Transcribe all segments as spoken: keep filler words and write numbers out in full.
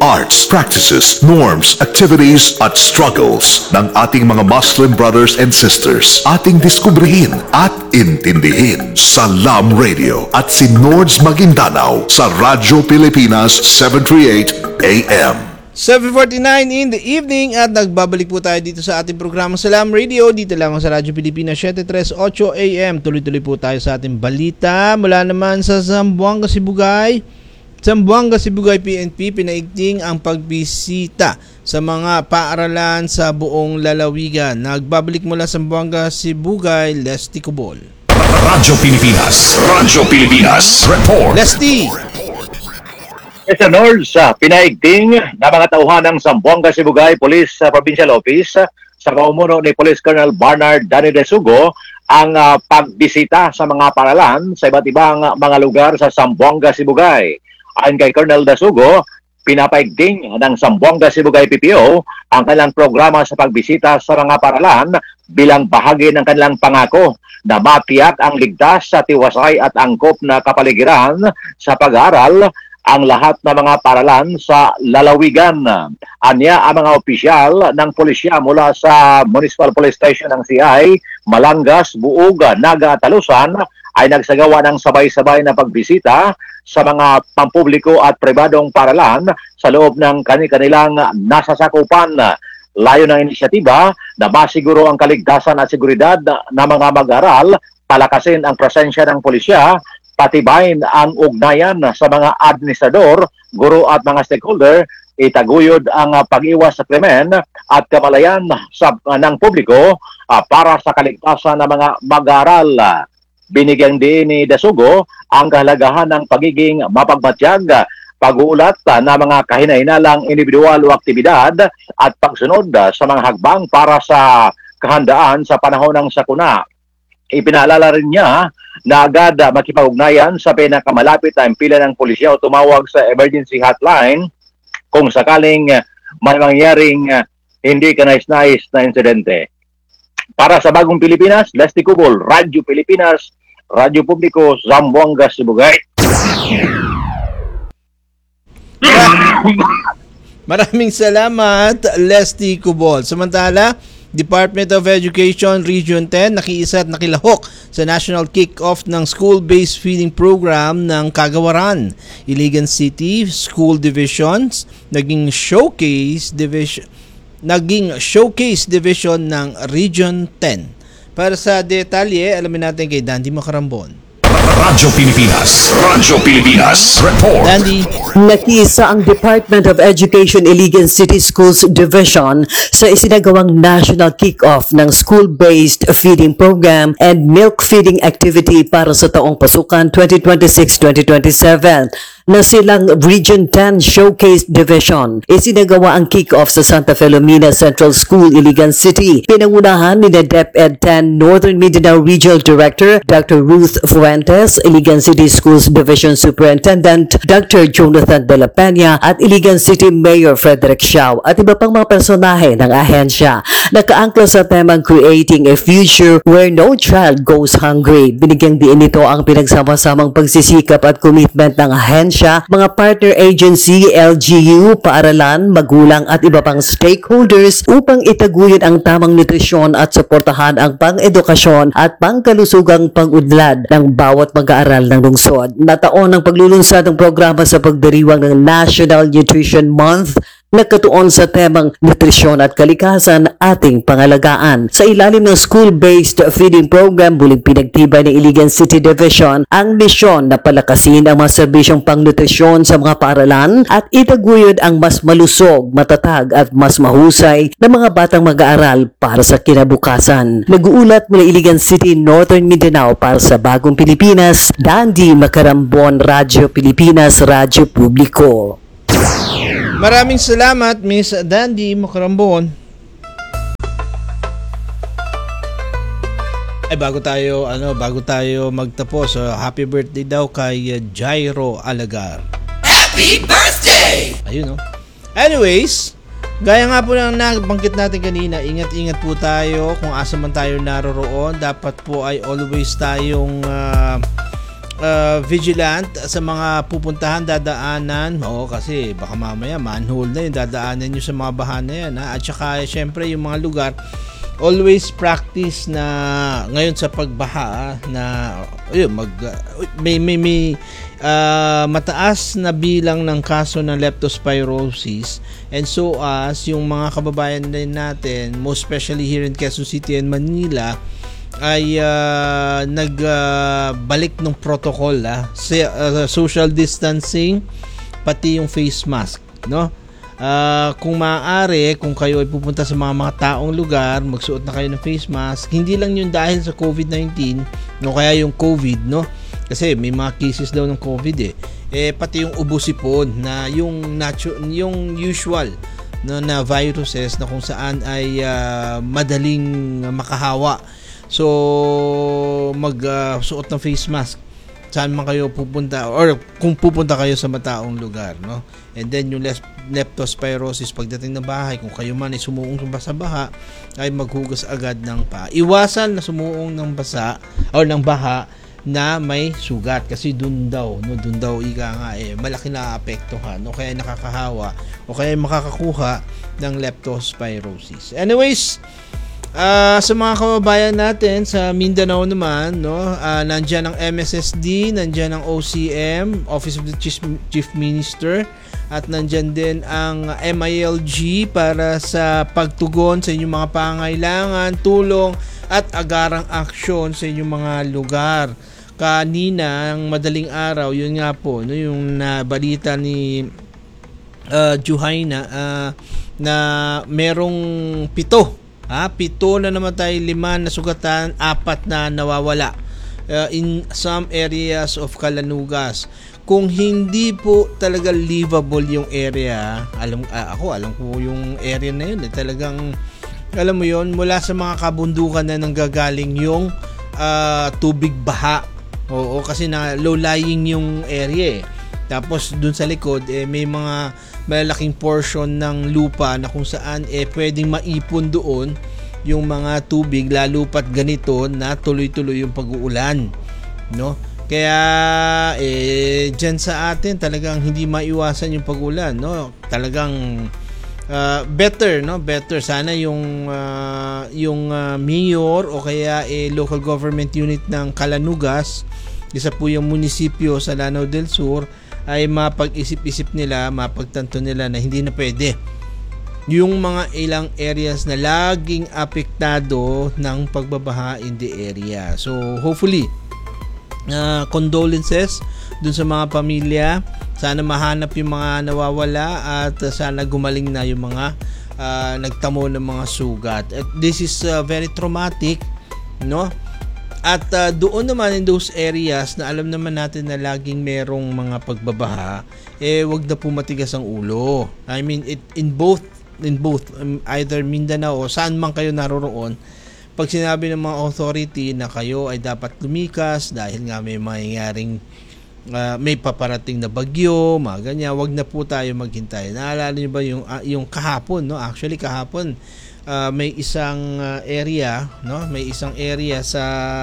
arts, practices, norms, activities at struggles ng ating mga Muslim brothers and sisters. Ating diskubrihin at intindihin sa Lam Radio at si Nords Maguindanao sa Radyo Pilipinas seven thirty-eight A M. seven forty-nine in the evening at nagbabalik po tayo dito sa ating programa Salam Radio dito lang sa Radyo Pilipinas seven thirty-eight A M. Tuloy-tuloy po tayo sa ating balita mula naman sa Zamboanga, Sibugay. Zamboanga, Sibugay P N P pinaigting ang pagbisita sa mga paaralan sa buong lalawigan. Nagbabalik mula sa Zamboanga, Sibugay, Lesty Cubol. Radyo Pilipinas, Radyo Pilipinas, report. Lesty. Sa North, sa pinaigting na mga tauhan ng Zamboanga, Sibugay Police uh, Provincial Office uh, sa paumuno ni Police Colonel Bernard Danny De Sugo ang uh, pagbisita sa mga paralan sa iba't ibang uh, mga lugar sa Zamboanga, Sibugay. Ayon kay Colonel De Sugo, pinapaigting ng Zamboanga, Sibugay P P O ang kanilang programa sa pagbisita sa mga paralan bilang bahagi ng kanilang pangako na matiyak ang ligtas sa tiwasay at angkop na kapaligiran sa pag-aaral ang lahat ng mga paralan sa lalawigan. Anya ang mga opisyal ng pulisya mula sa Municipal Police Station ng C I, Malangas, Buug, Naga at Talusan ay nagsagawa ng sabay-sabay na pagbisita sa mga pampubliko at pribadong paralan sa loob ng kani-kanilang nasasakupan. Layo ng inisyatiba na masiguro ang kaligtasan at seguridad ng mga mag-aral, palakasin ang presensya ng pulisya, patibayin ang ugnayan sa mga administrador, guro at mga stakeholder, itaguyod ang uh, pag-iwas sa krimen at kamalayan sa, uh, ng publiko uh, para sa kaligtasan ng mga mag-aaral. Binigyang diin ni De Sugo ang kahalagahan ng pagiging mapagmatyag, pag-uulat uh, ng mga kahinainalang individual o aktibidad at pagsunod uh, sa mga hagbang para sa kahandaan sa panahon ng sakuna. Ipinaalala rin niya na agad uh, makipag-ugnayan sa pinakamalapit na pila ng pulisya o tumawag sa emergency hotline kung sakaling uh, may mangyaring uh, hindi kanais-nais na insidente. Para sa Bagong Pilipinas, Lesty Cubol, Radyo Pilipinas, Radyo Publiko, Zamboanga, Sibugay. Maraming salamat, Lesty Cubol. Samantala, Department of Education Region ten nakiisa at nakilahok sa national kick-off ng school-based feeding program ng Kagawaran. Iligan City School Divisions naging showcase division naging showcase division ng Region ten. Para sa detalye, alamin natin kay Dandy Macarambon. Radyo Pilipinas, Radyo Pilipinas, report. Dandy. Nakiisa ang Department of Education Iligan City Schools Division sa isinagawang national kick-off ng school-based feeding program and milk feeding activity para sa taong pasukan twenty twenty-six twenty twenty-seven. Na silang Region ten Showcase Division. Isinagawa ang kick-off sa Santa Filomena Central School, Iligan City. Pinangunahan ni DepEd ten Northern Mindanao Regional Director Doctor Ruth Fuentes, Iligan City Schools Division Superintendent Doctor Jonathan De La Peña at Iligan City Mayor Frederick Xiao at iba pang mga personahe ng ahensya. Nakaangkla sa temang Creating a Future Where No Child Goes Hungry. Binigyang diin nito ang pinagsama-samang pagsisikap at commitment ng ahensya, mga partner agency, L G U, paaralan, magulang at iba pang stakeholders upang itaguyod ang tamang nutrisyon at suportahan ang pang-edukasyon at pangkalusugang pang-udlad ng bawat mag-aaral ng lungsod. Nataon ang paglulunsad ng programa sa pagdiriwang ng National Nutrition Month nakatuon sa temang nutrisyon at kalikasan ating pangalagaan. Sa ilalim ng school-based feeding program, muling pinagtibay ng Iligan City Division ang misyon na palakasin ang mga serbisyong pangnutrisyon sa mga paaralan at itaguyod ang mas malusog, matatag at mas mahusay na mga batang mag-aaral para sa kinabukasan. Nag-uulat mula Iligan City, Northern Mindanao para sa Bagong Pilipinas, Dandy Macarambon, Radyo Pilipinas, Radyo Publiko. Maraming salamat, Miss Dandy Macarambon. Ay bago tayo ano, bago tayo magtapos, uh, happy birthday daw kay uh, Jairo Alagar. Happy birthday! Ayun, no. Anyways, gaya nga po ng nabanggit natin kanina, ingat-ingat po tayo kung asa man tayo naroroon. Dapat po ay always tayong uh, uh, vigilant sa mga pupuntahan, dadaanan. Oo, kasi baka mamaya manhole na yung dadaanan nyo sa mga bahan na yan. Ha? At saka syempre yung mga lugar, always practice na ngayon sa pagbaha na ayun, mag, uh, may, may, may uh, mataas na bilang ng kaso ng leptospirosis, and so as yung mga kababayan din natin, most especially here in Quezon City and Manila, ay uh, nagbalik uh, ng protocol, ah, uh, social distancing, pati yung face mask, no? Uh, kung maaari, kung kayo ay pupunta sa mga mga taong lugar, magsuot na kayo ng face mask. Hindi lang yun dahil sa covid nineteen, no, kaya yung COVID, no? Kasi may mga cases daw ng COVID eh. Eh pati yung ubo-sipon na yung natu- yung usual no, na viruses na kung saan ay uh, madaling makahawa. So magsuot uh, ng face mask saan man kayo pupunta, or kung pupunta kayo sa mataong lugar, no? And then yung leptospirosis, pagdating ng bahay, kung kayo man ay sumuong sa baha, ay maghugas agad ng paa. Iwasan na sumuong ng basa o ng baha na may sugat, kasi dun daw, no, dun daw ika nga eh malaki na apektuhan, o kaya nakakahawa, o kaya makakakuha ng leptospirosis. Anyways, Uh, sa mga kababayan natin sa Mindanao naman, no, uh, nandiyan ang M S S D, nandiyan ang O C M, Office of the Chief, Chief Minister, at nandiyan din ang M I L G para sa pagtugon sa inyong mga pangailangan, tulong at agarang aksyon sa inyong mga lugar. Kanina, ang madaling araw, yun nga po, no, yung nabalita ni uh, Juhaina uh, na merong pito Ah, pito na naman tayo, lima na sugatan, apat na nawawala uh, in some areas of Calanugas. Kung hindi po talaga livable yung area, alam uh, ako, alam ko yung area na yun, eh, talagang alam mo yun, mula sa mga kabundukan na nanggagaling yung uh, tubig baha. Oo, kasi na low-lying yung area eh. Tapos dun sa likod eh, may mga malaking portion ng lupa na kung saan eh pwedeng maipon doon yung mga tubig, lalo pat ganito na tuloy-tuloy yung pag-uulan, no? Kaya eh diyan sa atin talagang hindi maiwasan yung pag-ulan, no? Talagang uh, better, no? Better sana yung uh, yung uh, mayor o kaya eh local government unit ng Calanugas, isa po yung munisipyo sa Lanao del Sur, ay mapag-isip-isip nila, mapagtanto nila na hindi na pwede yung mga ilang areas na laging apektado ng pagbabaha in the area. So hopefully, uh, condolences dun sa mga pamilya, sana mahanap yung mga nawawala at uh, sana gumaling na yung mga uh, nagtamo ng mga sugat. At this is uh, very traumatic, no? At uh, doon naman in those areas na alam naman natin na laging merong mga pagbabaha, eh wag na po matigas ang ulo. I mean, it in both in both um, either Mindanao o saan man kayo naroroon, pag sinabi ng mga authority na kayo ay dapat lumikas dahil nga may mangyayaring uh, may paparating na bagyo, mga ganyan, wag na po tayo maghintay. Naalala niyo ba yung uh, yung kahapon, no? Actually kahapon Uh, may isang uh, area, no? May isang area sa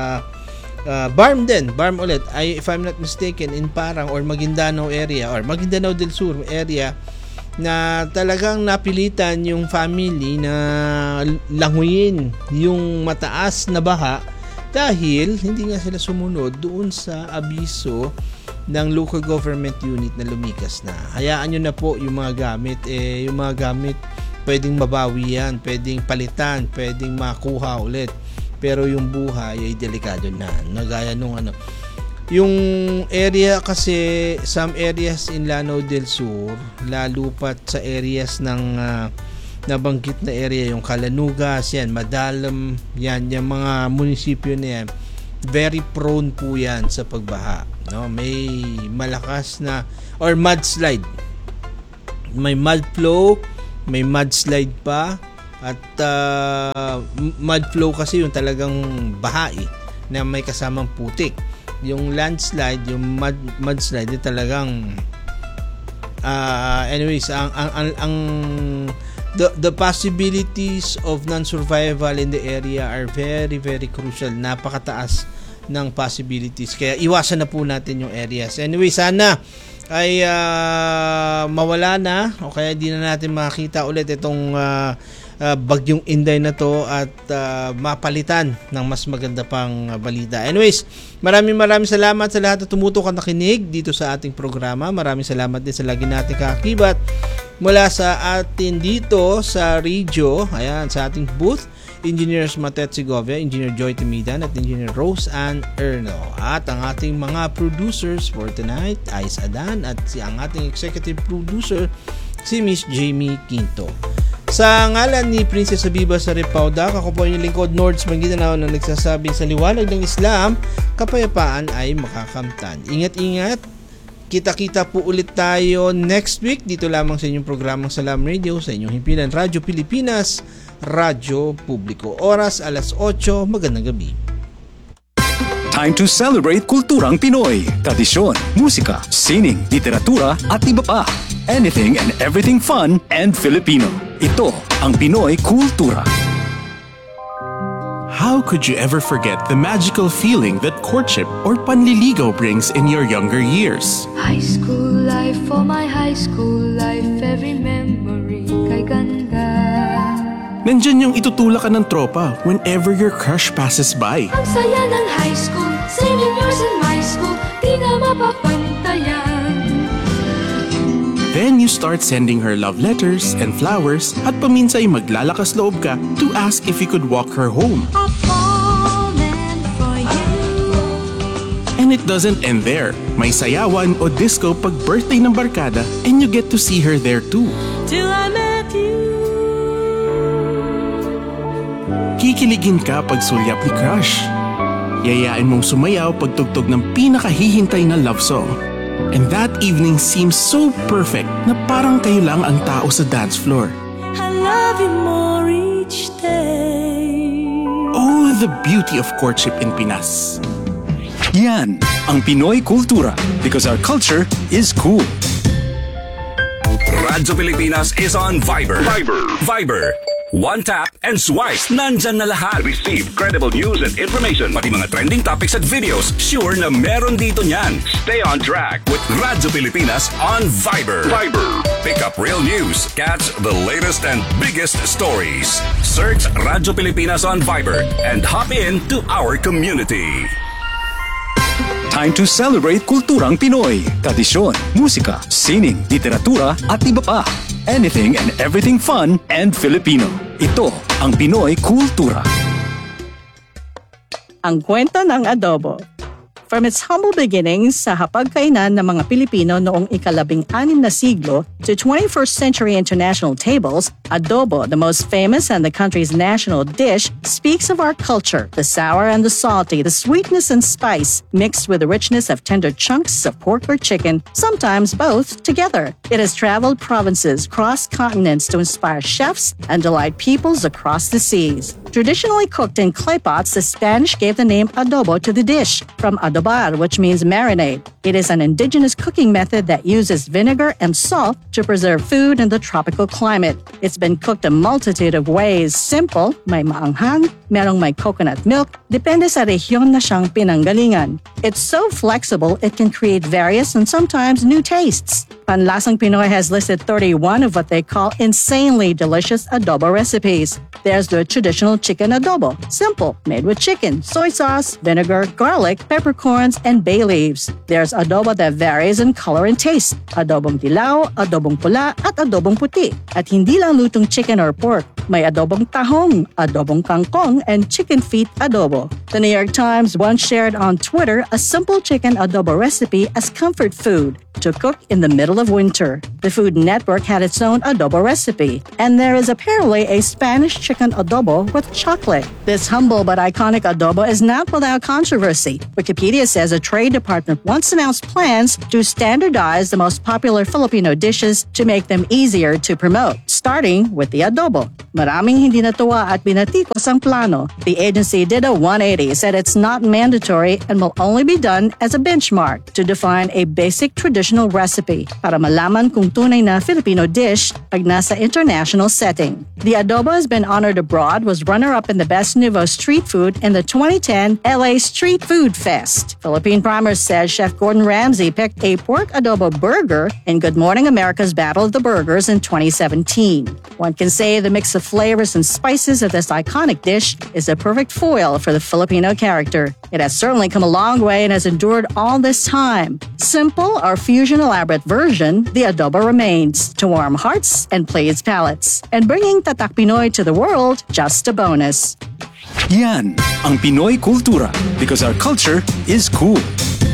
uh, Barm din, Barm ulit. I, if I'm not mistaken, in Parang or Maguindanao area or Maguindanao del Sur area, na talagang napilitan yung family na languyin yung mataas na baha dahil hindi nga sila sumunod doon sa abiso ng local government unit na lumikas na. Hayaan nyo na po yung mga gamit, eh, yung mga gamit pwedeng mabawi yan, pwedeng palitan, pwedeng makuha ulit. Pero yung buhay ay delikado na. Nagaya nung ano. Yung area kasi, some areas in Lanao del Sur, lalo pat sa areas ng uh, nabanggit na area, yung Calanugas, yan, Madalam, yan, yung mga munisipyo na yan, very prone po yan sa pagbaha. No? May malakas na, or mudslide. May mud flow, may mudslide pa, at uh, mud flow kasi yung talagang baha eh, na may kasamang putik. Yung landslide, yung mud mudslide, yung talagang uh, anyways, ang ang ang, ang the the possibilities of non-survival in the area are very very crucial. Napakataas ng possibilities. Kaya iwasan na po natin yung areas. Anyway, sana ay uh, mawala na o kaya di na natin makita ulit itong uh, uh, bagyong Inday na to at uh, mapalitan ng mas maganda pang uh, balita. Anyways, maraming maraming salamat sa lahat na tumutok at nakinig dito sa ating programa. Maraming salamat din sa lagi nating kaakibat mula sa atin dito sa radio, ayan, sa ating booth, Engineers Matet Segovia, Engineer Joy Timidan at Engineer Rose Ann Erno. At ang ating mga producers for tonight, Ais Adan, at si ang ating executive producer, si Miss Jamie Quinto. Sa ngalan ni Princess Habiba Sarip Paudak, ako po yung lingkod Nords Mangindanao na nagsasabing sa liwanag ng Islam, kapayapaan ay makakamtan. Ingat-ingat, kita-kita po ulit tayo next week dito lamang sa inyong programang Salam Radio, sa inyong himpilan Radyo Pilipinas, Radyo Publiko. Oras alas otso, magandang gabi. Time to celebrate kulturang Pinoy. Tradisyon, musika, sining, literatura at iba pa. Anything and everything fun and Filipino. Ito ang Pinoy Kultura. How could you ever forget the magical feeling that courtship or panliligaw brings in your younger years? High school life, for my high school life, every memory kay ganda. Nandyan yung itutulak ka ng tropa whenever your crush passes by. Ang saya ng high school, saving years in my school, di na mapapantayan. Then you start sending her love letters and flowers at paminsay maglalakas loob ka to ask if you could walk her home. I'm falling for you. And it doesn't end there. May sayawan o disco pag birthday ng barkada and you get to see her there too. Till I met you. Kikiligin ka pag sulyap ni crush. Yayain mong sumayaw pag tugtog ng pinakahihintay na love song. And that evening seems so perfect na parang kayo lang ang tao sa dance floor. I love you more each day. Oh, the beauty of courtship in Pinas. Yan ang Pinoy Kultura because our culture is cool. Radyo Pilipinas is on Viber. Viber. Viber. One tap and swipe. Nandyan na lahat. Receive credible news and information. Pati mga trending topics at videos. Sure na meron dito niyan. Stay on track with Radyo Pilipinas on Viber. Viber. Pick up real news. Catch the latest and biggest stories. Search Radyo Pilipinas on Viber and hop in to our community. Time to celebrate kulturang Pinoy. Tradisyon, musika, sining, literatura at iba pa. Anything and everything fun and Filipino. Ito ang Pinoy Kultura. Ang kwento ng adobo. From its humble beginnings sa hapagkainan ng mga Pilipino noong ikalabing-anim na siglo to twenty-first century international tables, adobo, the most famous and the country's national dish, speaks of our culture, the sour and the salty, the sweetness and spice, mixed with the richness of tender chunks of pork or chicken, sometimes both together. It has traveled provinces, crossed continents to inspire chefs and delight peoples across the seas. Traditionally cooked in clay pots, the Spanish gave the name adobo to the dish, from adobar, which means marinade. It is an indigenous cooking method that uses vinegar and salt to preserve food in the tropical climate. It's been cooked a multitude of ways. Simple, may maanghang, merong may coconut milk, depende sa rehiyon na siyang pinanggalingan. It's so flexible, it can create various and sometimes new tastes. Panlasang Pinoy has listed thirty-one of what they call insanely delicious adobo recipes. There's the traditional chicken adobo, simple, made with chicken, soy sauce, vinegar, garlic, peppercorns, and bay leaves. There's adobo that varies in color and taste. Adobong dilaw, adobong pula, at adobong puti. At hindi lang lutong chicken or pork. May adobong tahong, adobong kangkong, and chicken feet adobo. The New York Times once shared on Twitter a simple chicken adobo recipe as comfort food to cook in the middle of winter. The Food Network had its own adobo recipe, and there is apparently a Spanish chicken adobo with chocolate. This humble but iconic adobo is not without controversy. Wikipedia says a trade department once announced plans to standardize the most popular Filipino dishes to make them easier to promote, starting with the adobo. Maraming hindi natuwa at binatikos ang plano. The agency did a one eighty, said it's not mandatory and will only be done as a benchmark to define a basic traditional recipe para malaman kung tunay na Filipino dish pag nasa international setting. The adobo has been honored abroad, was runner-up in the Best Nouveau Street Food in the twenty ten L A Street Food Fest. Philippine Primer says Chef Gordon Ramsay picked a pork adobo burger in Good Morning America's Battle of the Burgers in twenty seventeen. One can say the mix of flavors and spices of this iconic dish is a perfect foil for the Filipino character. It has certainly come a long way and has endured all this time. Simple or fusion elaborate version, the adobo remains to warm hearts and please palates. And bringing Tatak Pinoy to the world, just a bonus. Yan ang Pinoy Kultura because our culture is cool.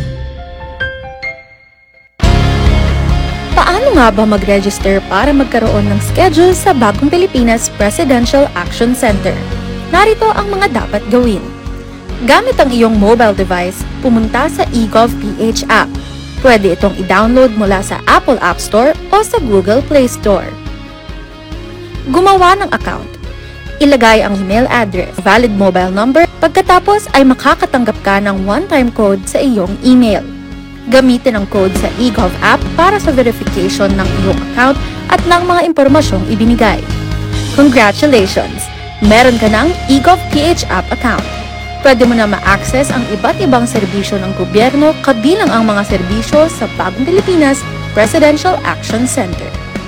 Paano nga ba mag-register para magkaroon ng schedule sa Bagong Pilipinas Presidential Action Center? Narito ang mga dapat gawin. Gamit ang iyong mobile device, pumunta sa eGovPH app. Pwede itong i-download mula sa Apple App Store o sa Google Play Store. Gumawa ng account. Ilagay ang email address, valid mobile number, pagkatapos ay makakatanggap ka ng one-time code sa iyong email. Gamitin ang code sa eGov app para sa verification ng iyong account at ng mga impormasyong ibinigay. Congratulations! Meron ka ng eGovPH app account. Pwede mo na ma-access ang iba't ibang serbisyo ng gobyerno kabilang ang mga serbisyo sa Bagong Pilipinas Presidential Action Center.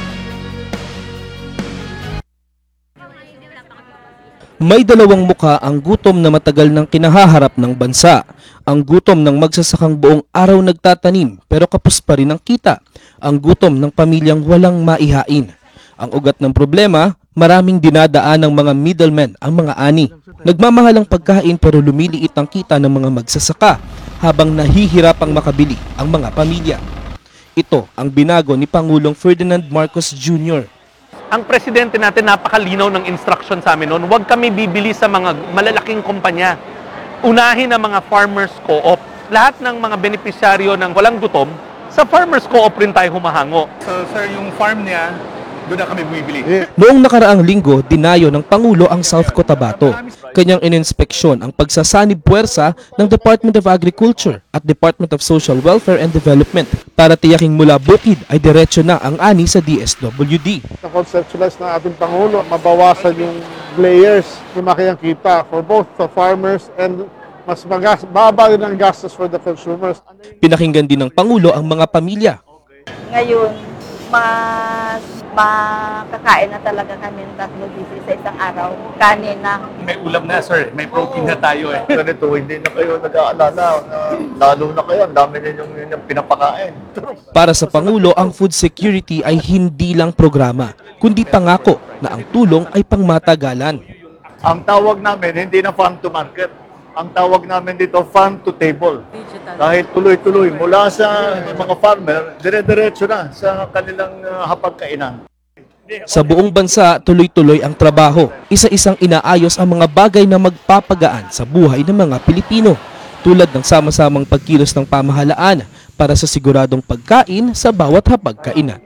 May dalawang mukha ang gutom na matagal nang kinahaharap ng bansa. Ang gutom ng magsasakang buong araw nagtatanim pero kapos pa rin ang kita. Ang gutom ng pamilyang walang maihain. Ang ugat ng problema, maraming dinadaan ng mga middlemen ang mga ani. Nagmamahal ang pagkain pero lumiliit ang kita ng mga magsasaka habang nahihirapang makabili ang mga pamilya. Ito ang binago ni Pangulong Ferdinand Marcos Junior Ang presidente natin napakalinaw ng instruction sa amin noon, huwag kami bibili sa mga malalaking kumpanya. Unahin ang mga farmers co-op. Lahat ng mga benepisyaryo ng walang gutom, sa farmers co-op rin tayo humahango. So sir, yung farm niya, doon na kami bumibili. Noong nakaraang linggo, dinayo ng Pangulo ang South Cotabato. Kanyang ininspeksyon ang pagsasanib puwersa ng Department of Agriculture at Department of Social Welfare and Development para tiyaking mula bukid ay diretso na ang ani sa D S W D. Na-conceptualize ng ating Pangulo, mabawasan yung layers, lumaki ang kita for both the farmers and mas magas, baba din ang gastos for the consumers. Pinakinggan din ng Pangulo ang mga pamilya. Ngayon, mas makakain na talaga kami ng tatlo busy sa isang araw. Kanin na. May ulam na sir, may protein na tayo eh. Ganito, hindi na kayo nag-aalala. Uh, lalo na kayo, ang dami ninyong yung pinapakain. Para sa Pangulo, ang food security ay hindi lang programa, kundi pangako na ang tulong ay pangmatagalan. Ang tawag namin, hindi na farm to market. Ang tawag namin dito, farm to table. Dahil tuloy-tuloy, mula sa mga farmer, dire-diretso na sa kanilang uh, hapagkainan. Sa buong bansa, tuloy-tuloy ang trabaho. Isa-isang inaayos ang mga bagay na magpapagaan sa buhay ng mga Pilipino, tulad ng sama-samang pagkilos ng pamahalaan para sa siguradong pagkain sa bawat hapagkainan.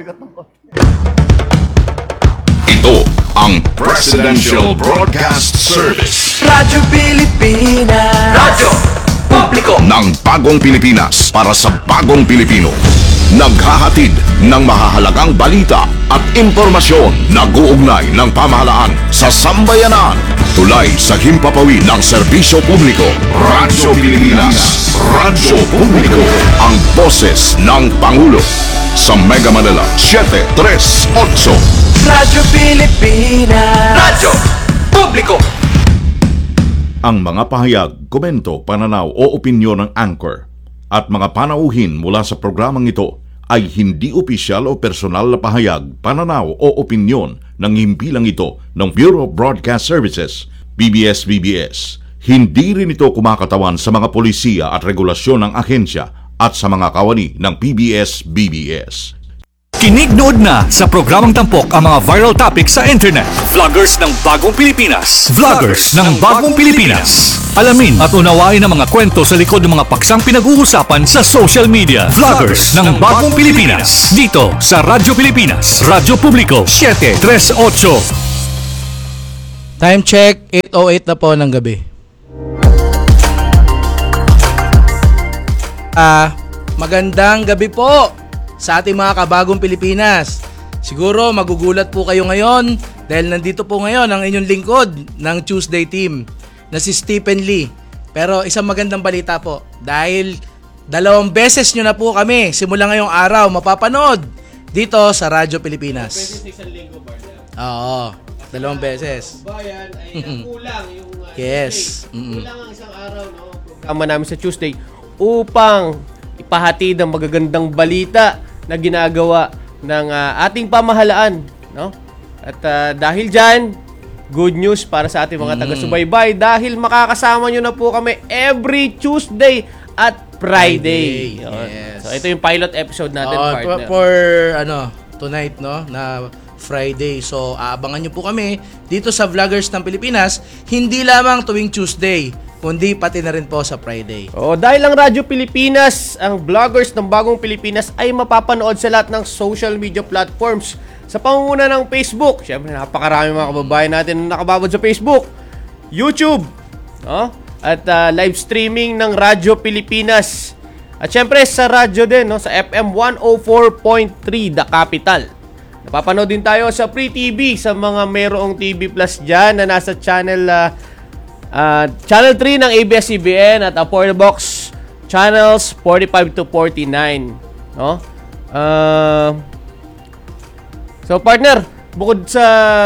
Ito ang Presidential Broadcast Service. Radyo Pilipinas. Radyo Publiko ng Bagong Pilipinas para sa Bagong Pilipino. Naghahatid ng mahahalagang balita at impormasyon na guugnay ng pamahalaan sa sambayanan. Tulay sa himpapawid ng serbisyo publiko. Radyo Pilipinas. Radyo Publiko. Ang boses ng Pangulo. Sa Mega Manila, seven three eight. Radyo Pilipinas. Radyo Publiko. Ang mga pahayag, komento, pananaw o opinyon ng anchor at mga panauhin mula sa programang ito ay hindi opisyal o personal na pahayag, pananaw o opinyon ng himpilang ito ng Bureau of Broadcast Services, B B S B B S. Hindi rin ito kumakatawan sa mga polisiya at regulasyon ng ahensya at sa mga kawani ng P B S B B S. Kinig-nood na sa programang tampok ang mga viral topics sa internet. Vloggers ng Bagong Pilipinas. Vloggers ng Bagong Pilipinas. Alamin at unawain ang mga kwento sa likod ng mga paksang pinag-uusapan sa social media. Vloggers ng Bagong Pilipinas. Dito sa Radyo Pilipinas. Radyo Publiko seven three eight. Time check, eight oh eight na po ng gabi. Ah, magandang gabi po sa ating mga kabagong Pilipinas. Siguro magugulat po kayo ngayon dahil nandito po ngayon ang inyong lingkod ng Tuesday team na si Stephen Lee. Pero isang magandang balita po dahil dalawang beses nyo na po kami simula ngayong araw mapapanood dito sa Radyo Pilipinas. Beses isang linggo, partner. Oo, dalawang beses. Bayan ay kulang yung uh, Yes. Mm-hmm. Kulang ang isang araw, no? Programa namin sa Tuesday upang ipahatid ang magagandang balita na ginagawa ng uh, ating pamahalaan, no? At uh, dahil diyan, good news para sa ating mga mm. taga-subaybay dahil makakasama nyo na po kami every Tuesday at Friday. Friday. Yes. So ito yung pilot episode natin, oh, partner. For, for ano, tonight, no, na Friday. So aabangan nyo po kami dito sa Vloggers ng Pilipinas, hindi lamang tuwing Tuesday, kundi pati na rin po sa Friday. Oh, dahil ang Radyo Pilipinas, ang vloggers ng Bagong Pilipinas ay mapapanood sa lahat ng social media platforms sa pangunguna ng Facebook. Siyempre, napakarami mga kababayan natin na nakababad sa Facebook, YouTube, no? At uh, live streaming ng Radyo Pilipinas. At siyempre sa radyo din, no? Sa F M one oh four point three The Capital. Napapanood din tayo sa Free T V sa mga mayroong T V Plus dyan na nasa channel uh, Uh, Channel three ng A B S C B N at Apollo Box Channels forty-five to forty-nine, no? Uh, so partner, bukod sa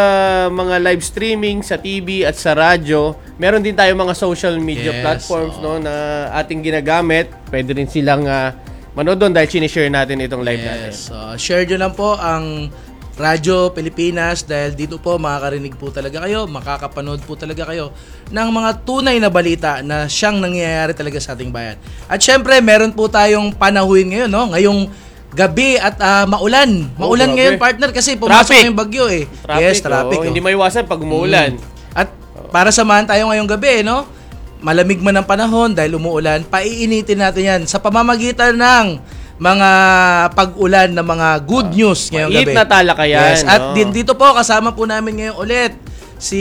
mga live streaming sa T V at sa radyo, meron din tayo mga social media yes, platforms, oh. no, na ating ginagamit. Pwede rin silang uh, manood doon dahil sinishare natin itong live yes, natin. So, share nyo lang po ang Radyo Pilipinas dahil dito po makakarinig po talaga kayo, makakapanood po talaga kayo ng mga tunay na balita na siyang nangyayari talaga sa ating bayan. At syempre, meron po tayong panahuin ngayon, no? Ngayong gabi at uh, maulan. Maulan oh, ngayon, partner, kasi pumasok na yung bagyo eh. Traffic, yes, traffic. Oh, oh. Hindi maiwasan pag umuulan. Mm. At para samahan tayo ngayong gabi, no? Malamig man ang panahon dahil umuulan, paiinitin natin yan sa pamamagitan ng mga pag-ulan na mga good news ngayong gabi. Mainit na talakayan. Yes. At no? din dito po, kasama po namin ngayon ulit si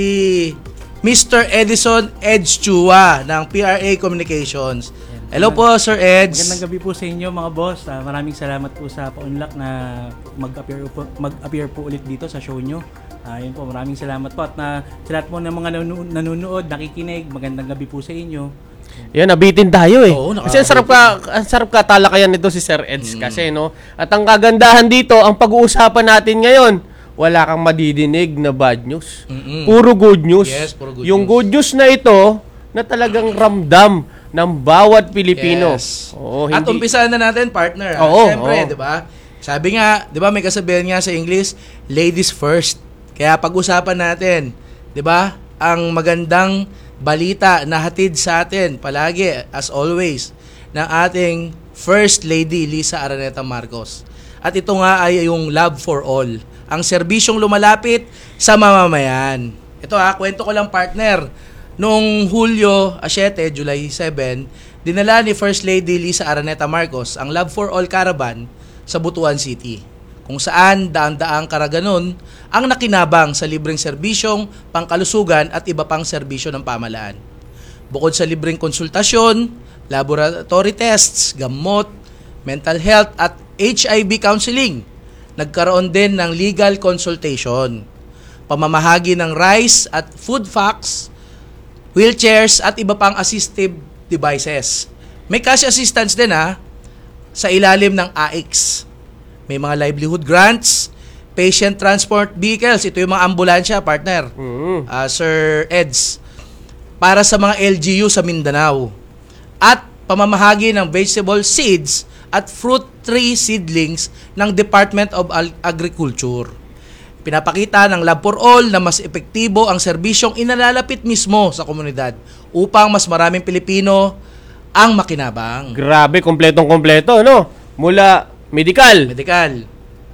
Mister Edison Eds Chua ng P R A Communications. Hello po, Sir Eds. Magandang gabi po sa inyo, mga boss. Uh, maraming salamat po sa paunlak na mag-appear po, mag-appear po ulit dito sa show nyo. Uh, yun po, maraming salamat po. At na, sa lahat po ng mga nanu- nanonood, nakikinig, magandang gabi po sa inyo. Yan, nabitin tayo eh. Oo, kasi ang sarap ka, ang sarap ka talakayan nito si Sir Eds mm. kasi, no? At ang kagandahan dito, ang pag-uusapan natin ngayon, wala kang madidinig na bad news. Mm-mm. Puro good news. Yes, puro good Yung news. good news na ito, na talagang ramdam ng bawat Pilipino. Yes. Oo, At hindi... umpisahan na natin, partner. Oo, Siyempre, oo. di ba? Sabi nga, di ba may kasabihan nga sa English, ladies first. Kaya pag-usapan natin, di ba, ang magandang balita na hatid sa atin palagi, as always, ng ating First Lady Lisa Araneta Marcos. At ito nga ay yung Love for All, ang serbisyong lumalapit sa mamamayan. Ito ha, kwento ko lang, partner. Noong Hulyo siyete, July seven, dinala ni First Lady Lisa Araneta Marcos ang Love for All Caravan sa Butuan City, kung saan daan-daang karaganon ang nakinabang sa libreng serbisyong pangkalusugan at iba pang serbisyo ng pamahalaan. Bukod sa libreng konsultasyon, laboratory tests, gamot, mental health at H I V counseling, nagkaroon din ng legal consultation, pamamahagi ng rice at food packs, wheelchairs at iba pang assistive devices. May cash assistance din ha, sa ilalim ng A X. May mga livelihood grants, patient transport vehicles, ito yung mga ambulansya, partner, mm-hmm. uh, Sir Eds, para sa mga L G U sa Mindanao. At pamamahagi ng vegetable seeds at fruit tree seedlings ng Department of Agriculture. Pinapakita ng Love for All na mas epektibo ang serbisyong inalalapit mismo sa komunidad upang mas maraming Pilipino ang makinabang. Grabe, kompletong-kompleto, no? Mula medical, medical,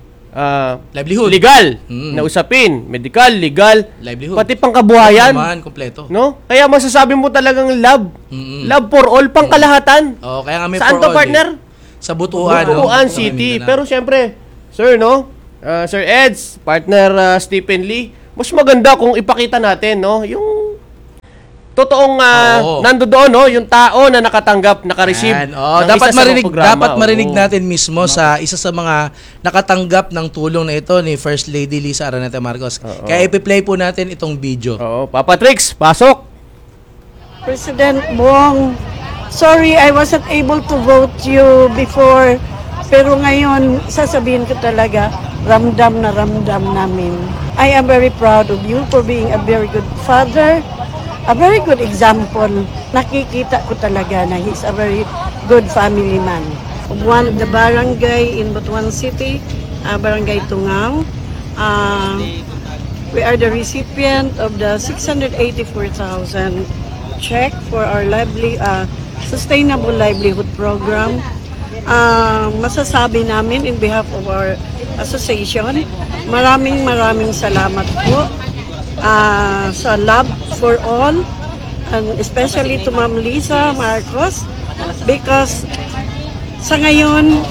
uh, livelihood, legal, mm. na usapin, medical, legal, livelihood, pati pangkabuhayan. Naman, kompleto. No? Kaya masasabi mo talagang love. Mm-hmm. Love for all, pangkalahatan. Oh, kaya nga may saan for to, all, partner? Eh. Sa Butuan. Butuan no? City. Pero syempre, sir, no? Uh, Sir Eds, partner uh, Stephen Lee, mas maganda kung ipakita natin, no? Yung totoong uh, Oo. nandoon, no? Yung tao na nakatanggap, nakareceive. Yan. Oh, ng dapat isa sa mga marinig programa. dapat marinig Oo. natin mismo sa isa sa mga nakatanggap ng tulong na ito ni First Lady Lisa Araneta Marcos. Kaya ipi-play po natin itong video. Oo, Papa Trix, pasok. President Bong, sorry I wasn't able to vote you before, pero ngayon sasabihin ko talaga, ramdam na ramdam namin. I am very proud of you for being a very good father, a very good example. Nakikita ko talaga na he's a very good family man. One, the barangay in Butuan City, uh, Barangay Tungaw, uh, we are the recipient of the six hundred eighty-four thousand check for our lively, uh, sustainable livelihood program. Uh, masasabi namin in behalf of our association, maraming maraming salamat po uh, sa Love for All, and especially to Ma'am Lisa Marcos, because sa ngayon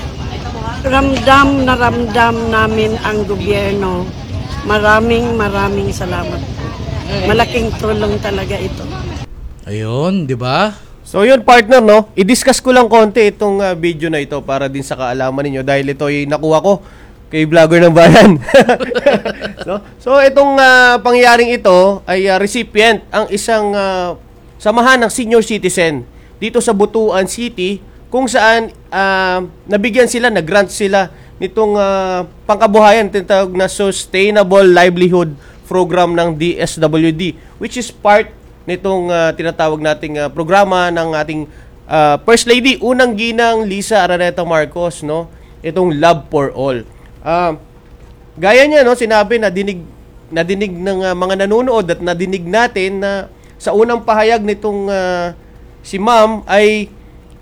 ramdam na ramdam namin ang gobyerno. Maraming maraming salamat po. Malaking tulong talaga ito. Ayun, di ba? So yun partner, no? I-discuss ko lang konti itong uh, video na ito para din sa kaalaman ninyo dahil ito ay nakuha ko kay Vlogger ng Bayan. so, so itong uh, pangyaring ito ay uh, recipient ang isang uh, samahan ng senior citizen dito sa Butuan City kung saan uh, nabigyan sila, nag-grant sila nitong uh, pangkabuhayan, tinatawag na Sustainable Livelihood Program ng D S W D, which is part nitong uh, tinatawag nating uh, programa ng ating uh, First Lady, unang ginang Lisa Araneta Marcos, no? Itong Love for All. Uh, gaya niya, no, sinabi na dinig nadinig ng uh, mga nanonood at nadinig natin na sa unang pahayag nitong uh, si Ma'am ay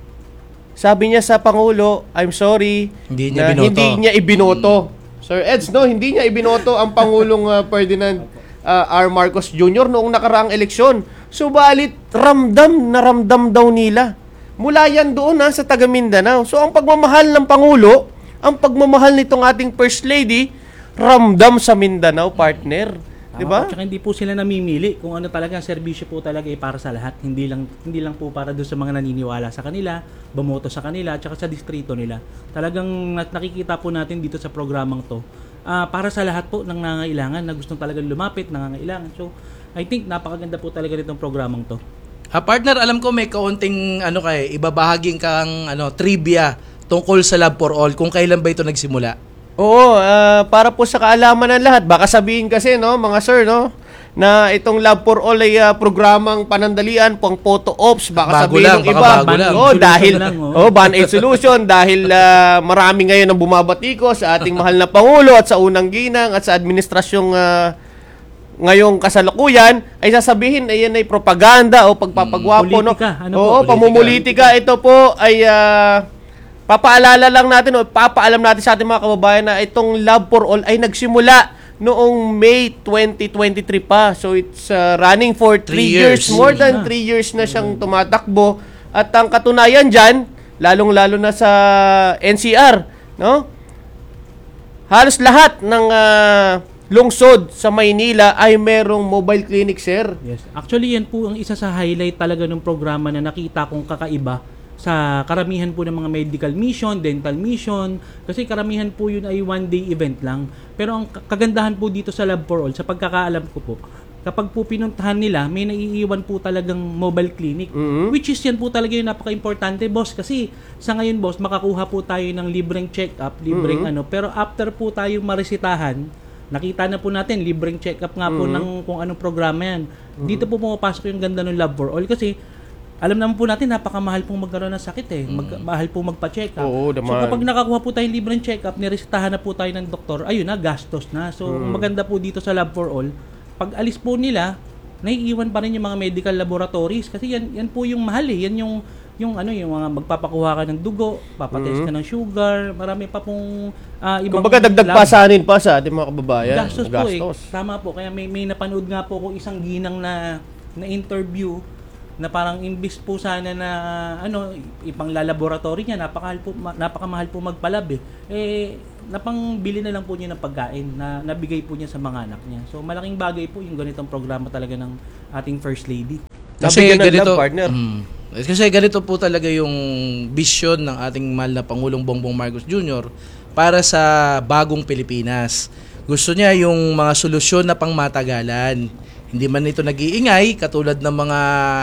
sabi niya sa Pangulo, I'm sorry, Hindi niya na binoto. hindi niya ibinoto. Sir Eds, no, hindi niya ibinoto ang Pangulong uh, Ferdinand uh, R. Marcos Junior noong nakaraang eleksyon. Subalit, ramdam na ramdam daw nila. Mula yan doon ha, sa taga Mindanao. So, ang pagmamahal ng Pangulo, ang pagmamahal nitong ating First Lady, ramdam sa Mindanao, partner. Di ba? At saka hindi po sila namimili kung ano talaga ang serbisyo po talaga ay para sa lahat. Hindi lang hindi lang po para doon sa mga naniniwala sa kanila, bumoto sa kanila, at saka sa distrito nila. Talagang nakikita po natin dito sa programang to, uh, para sa lahat po ng nangangailangan na gustong talagang lumapit, nangangailangan. So, I think napakaganda po talaga nitong programang to. Ah, partner, alam ko may kaunting ano kay ibabahaging kang ano trivia tungkol sa Love for All, kung kailan ba ito nagsimula. Oo, uh, para po sa kaalaman ng lahat. Baka sabihin kasi, no, mga sir, no, na itong Love for All ay uh, programang panandalian, pang photo ops, baka Bago sabihin lang, ng baka iba. bago lang. Oh, dahil lang, oh. oh, Band-Aid solution dahil uh, marami ngayon ang bumabatiko sa ating mahal na Pangulo at sa unang ginang at sa administrasyong uh, ngayong kasalukuyan ay sasabihin ay yan ay propaganda o pagpapagwapo, no? Politika, ano po? Oo, Politika. pamumulitika. Ito po ay uh, papaalala lang natin o papaalam natin sa ating mga kababayan na itong Love for All ay nagsimula noong May twenty twenty-three pa. So it's uh, running for three years. years. More than three years na siyang tumatakbo. At ang katunayan dyan, lalong-lalo na sa N C R, no? Halos lahat ng uh, lungsod sa Maynila ay merong mobile clinic, sir. Yes. Actually, yan po ang isa sa highlight talaga ng programa na nakita kong kakaiba sa karamihan po ng mga medical mission, dental mission, kasi karamihan po yun ay one-day event lang. Pero ang kagandahan po dito sa Love for All, sa pagkakaalam ko po, kapag po pinuntahan nila, may naiiwan po talagang mobile clinic. Mm-hmm. Which is yan po talaga yung napaka-importante, boss. Kasi sa ngayon, boss, makakuha po tayo ng libreng check-up, libreng Mm-hmm. ano. Pero after po tayo maresitahan, nakita na po natin, libreng check-up nga po Mm-hmm. ng kung anong programa yan. Dito po pumapasok yung ganda ng Love for All kasi alam naman po natin, napakamahal pong magkaroon ng sakit eh. Mag, mahal po magpa-check up. Oo, so naman. kapag nakakuha po tayong libreng check-up, niresitahan na po tayo ng doktor, ayun na, gastos na. So Mm. ang maganda po dito sa Love for All, pag alis po nila, naiiwan pa rin yung mga medical laboratories kasi yan yan po yung mahal eh. Yan yung yung ano yung mga magpapakuha ka ng dugo, papatest ka ng sugar, marami pa pong uh, ibang Kumbaga dagdag lab. pasanin pa sa ating mga kababayan. Gastos, po eh. Tama po. Kaya may, may napanood nga po kung isang ginang na na interview na parang imbis po sana na ano ipang laboratory niya, napakahal po ma, napakamahal po magpalab eh. Eh napangbili na lang po niya ng pagkain na nabigay po niya sa mga anak niya. So malaking bagay po yung ganitong programa talaga ng ating First Lady. Kasi Nabigyan ng ganito, love, partner. Mm, kasi ganito po talaga yung vision ng ating mahal na Pangulong Bongbong Marcos Junior para sa bagong Pilipinas. Gusto niya yung mga solusyon na pangmatagalan. Hindi man ito nag-iingay katulad ng mga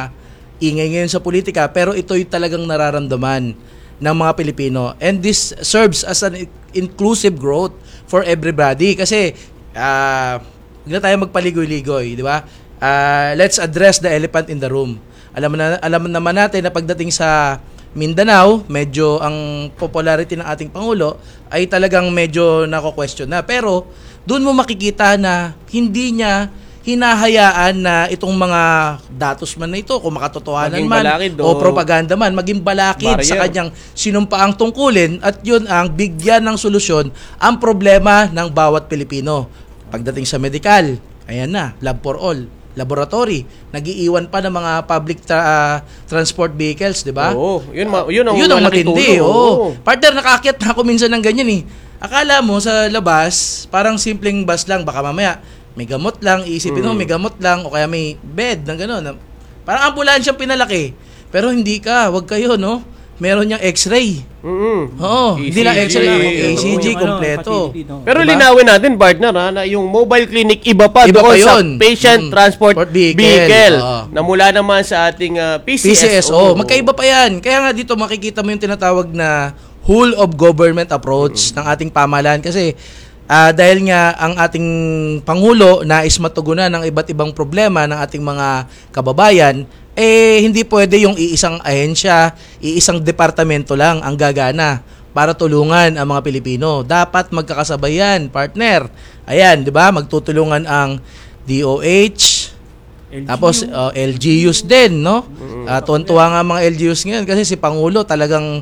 ingay ngayon sa politika, pero ito'y talagang nararamdaman ng mga Pilipino. And this serves as an inclusive growth for everybody. Kasi, uh, huwag na tayo magpaligoy-ligoy, di ba? Uh, let's address the elephant in the room. Alam na, alam naman natin na pagdating sa Mindanao, medyo ang popularity ng ating Pangulo ay talagang medyo nako-question na. Pero, doon mo makikita na hindi niya hinahayaan na itong mga datos man na ito, kung makatotohanan Maging man balakid o o propaganda man, maging balakid barrier sa kanyang sinumpaang tungkulin at yun ang bigyan ng solusyon ang problema ng bawat Pilipino. Pagdating sa medical, ayan na, lab for all. Laboratory, nagiiwan pa ng mga public tra- uh, transport vehicles, di ba? Oo, yun, ma- yun ang, yun ang malaking matindi. tulong. Oo. Oo. Partner, nakaakyat na ako minsan ng ganyan eh. Akala mo sa labas, parang simpleng bus lang, baka mamaya may gamot lang, iisipin mo Mm. may gamot lang o kaya may bed ng gano'n. Parang ambulansyang pinalaki. Pero hindi ka, wag kayo, no? Meron niyang x-ray. Mm-hmm. Oo, hindi lang x-ray, A C G kompleto. Pero Diba? linawin natin, partner, ha, na yung mobile clinic iba pa Iba doon pa sa yun. patient Mm. transport vehicle. vehicle, Oo. na mula naman sa ating uh, P C S O. P C S O. Magkaiba pa yan. Kaya nga dito makikita mo yung tinatawag na whole of government approach ng ating pamahalaan. Kasi ah, dahil nga ang ating Pangulo nais matugunan ng iba't ibang problema ng ating mga kababayan, eh hindi pwede yung iisang ahensya, iisang departamento lang ang gagana para tulungan ang mga Pilipino. Dapat magkakasabay yan, partner. Ayan, di ba? Magtutulungan ang D O H, L G U. Tapos uh, L G Us din, no? Uh, tuwan-tuwa nga mga L G Us ngayon kasi si Pangulo talagang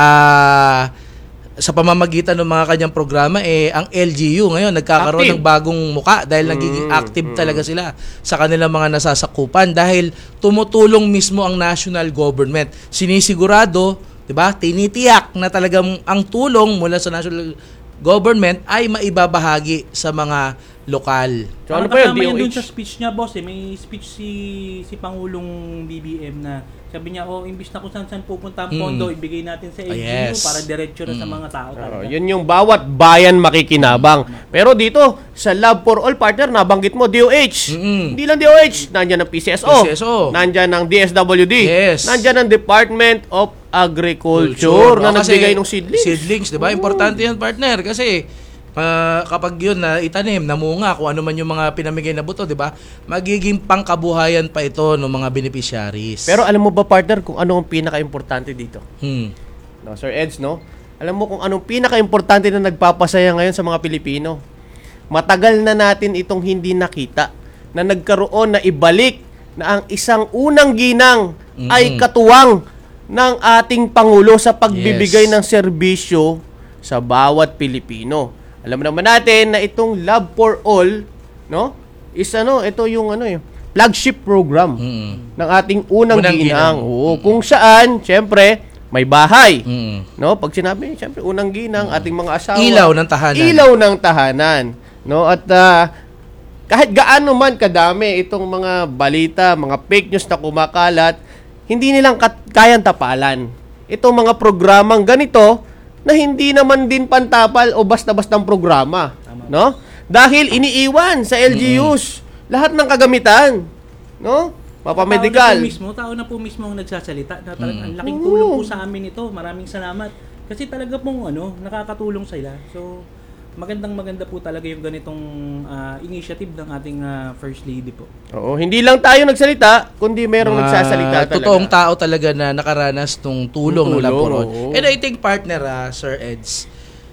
ah sa pamamagitan ng mga kanyang programa, eh, ang L G U ngayon nagkakaroon Active. ng bagong muka dahil Mm, nagiging active mm. talaga sila sa kanilang mga nasasakupan dahil tumutulong mismo ang national government. Sinisigurado, 'di ba? Tinitiyak na talagang ang tulong mula sa national government ay maibabahagi sa mga lokal. So, ano Parang pa yun, kasama yan D O H? dun sa speech niya, boss. Eh. May speech si si Pangulong B B M na sabi niya, oh, imbis na kung saan-saan pupunta ang Mm. pondo, ibigay natin sa L G U Ah, yes. para diretso na sa Mm. mga tao. Oo, talaga. yun yung bawat bayan makikinabang. Pero dito, sa Love for All, partner, nabanggit mo, D O H. Hindi lang D O H, nandyan ang P C S O, P C S O. nandyan ang D S W D, Yes. nandyan ang Department of Agriculture na Oh, kasi nagbigay ng seedlings. Seedlings, 'di ba? Importante 'yan, partner, kasi ah, kapag 'yun na itanim, namunga, kung ano man yung mga pinamigay na buto, 'di ba? Magiging pangkabuhayan pa ito ng mga beneficiaries. Pero alam mo ba, partner, kung ano ang pinaka-importante dito? Hmm. No, Sir Eds, no? Alam mo kung anong pinaka-importante na nagpapasaya ngayon sa mga Pilipino? Matagal na natin itong hindi nakita na nagkaroon na ibalik na ang isang unang ginang Mm-mm. ay katuwang ng ating Pangulo sa pagbibigay Yes. ng serbisyo sa bawat Pilipino. Alam naman natin na itong Love for All, no? Is ano, ito yung ano eh, flagship program ng ating unang, Unang ginang. ginang. Oo, kung saan, syempre, may bahay. Mm. No, pag sinabi, syempre unang ginang, ating mga asawa. Ilaw ng tahanan. Ilaw ng tahanan. No, at ah, kahit gaano man kadami itong mga balita, mga fake news na kumakalat, hindi nilang kat- kayang tapalan. Itong mga programang ganito na hindi naman din pantapal o basta-bastang programa, no? Dahil iniiwan sa L G Us lahat ng kagamitan, no? Mapamedical. Tao na po mismo, tao na po mismo ang nagsasalita. Na talagang Mm. ang laking tulong po sa amin ito. Maraming salamat. Kasi talaga pong ano, nakakatulong sila. So, magandang maganda po talaga yung ganitong ah, initiative ng ating ah, First Lady po. Oo, hindi lang tayo nagsalita, kundi merong Mga nagsasalita talaga. totoong tao talaga na nakaranas ng tulong ng Tulong, Love for All. oo. And I think, partner, ah, Sir Eds,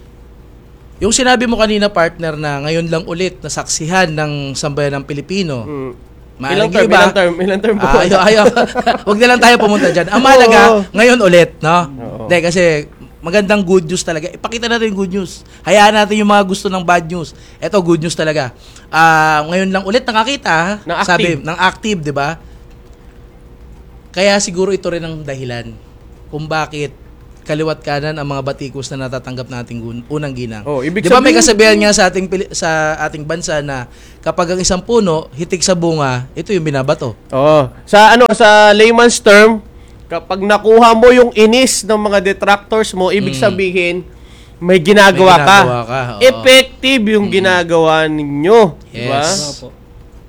yung sinabi mo kanina, partner, na ngayon lang ulit nasaksihan ng sambayan ng Pilipino. Mm. Maaring Ilang term, iba, ilang term, ilang term po. Ah, ayaw, ayaw. Huwag na lang tayo pumunta dyan. Ang mahalaga, Oo. ngayon ulit, no? Oo. Hindi, kasi magandang good news talaga. Ipakita natin yung good news. Hayaan natin yung mga gusto ng bad news. Ito, good news talaga. Ah, ngayon lang ulit nakakita, Ng active. sabi, ng active, di ba? Kaya siguro ito rin ang dahilan kung bakit kaliwat kanan ang mga batikos na natatanggap nating gun- unang ginang. Oh, ibig Di ba may sabihin- kasabihan nga sa ating pili- sa ating bansa na kapag ang isang puno hitik sa bunga, ito yung binabato. Oo. Sa ano, sa layman's term, kapag nakuha mo yung inis ng mga detractors mo, ibig Mm. sabihin may ginagawa, May ka. ginagawa ka, oo. Effective yung ginagawa ninyo, di ba? Yes. Opo.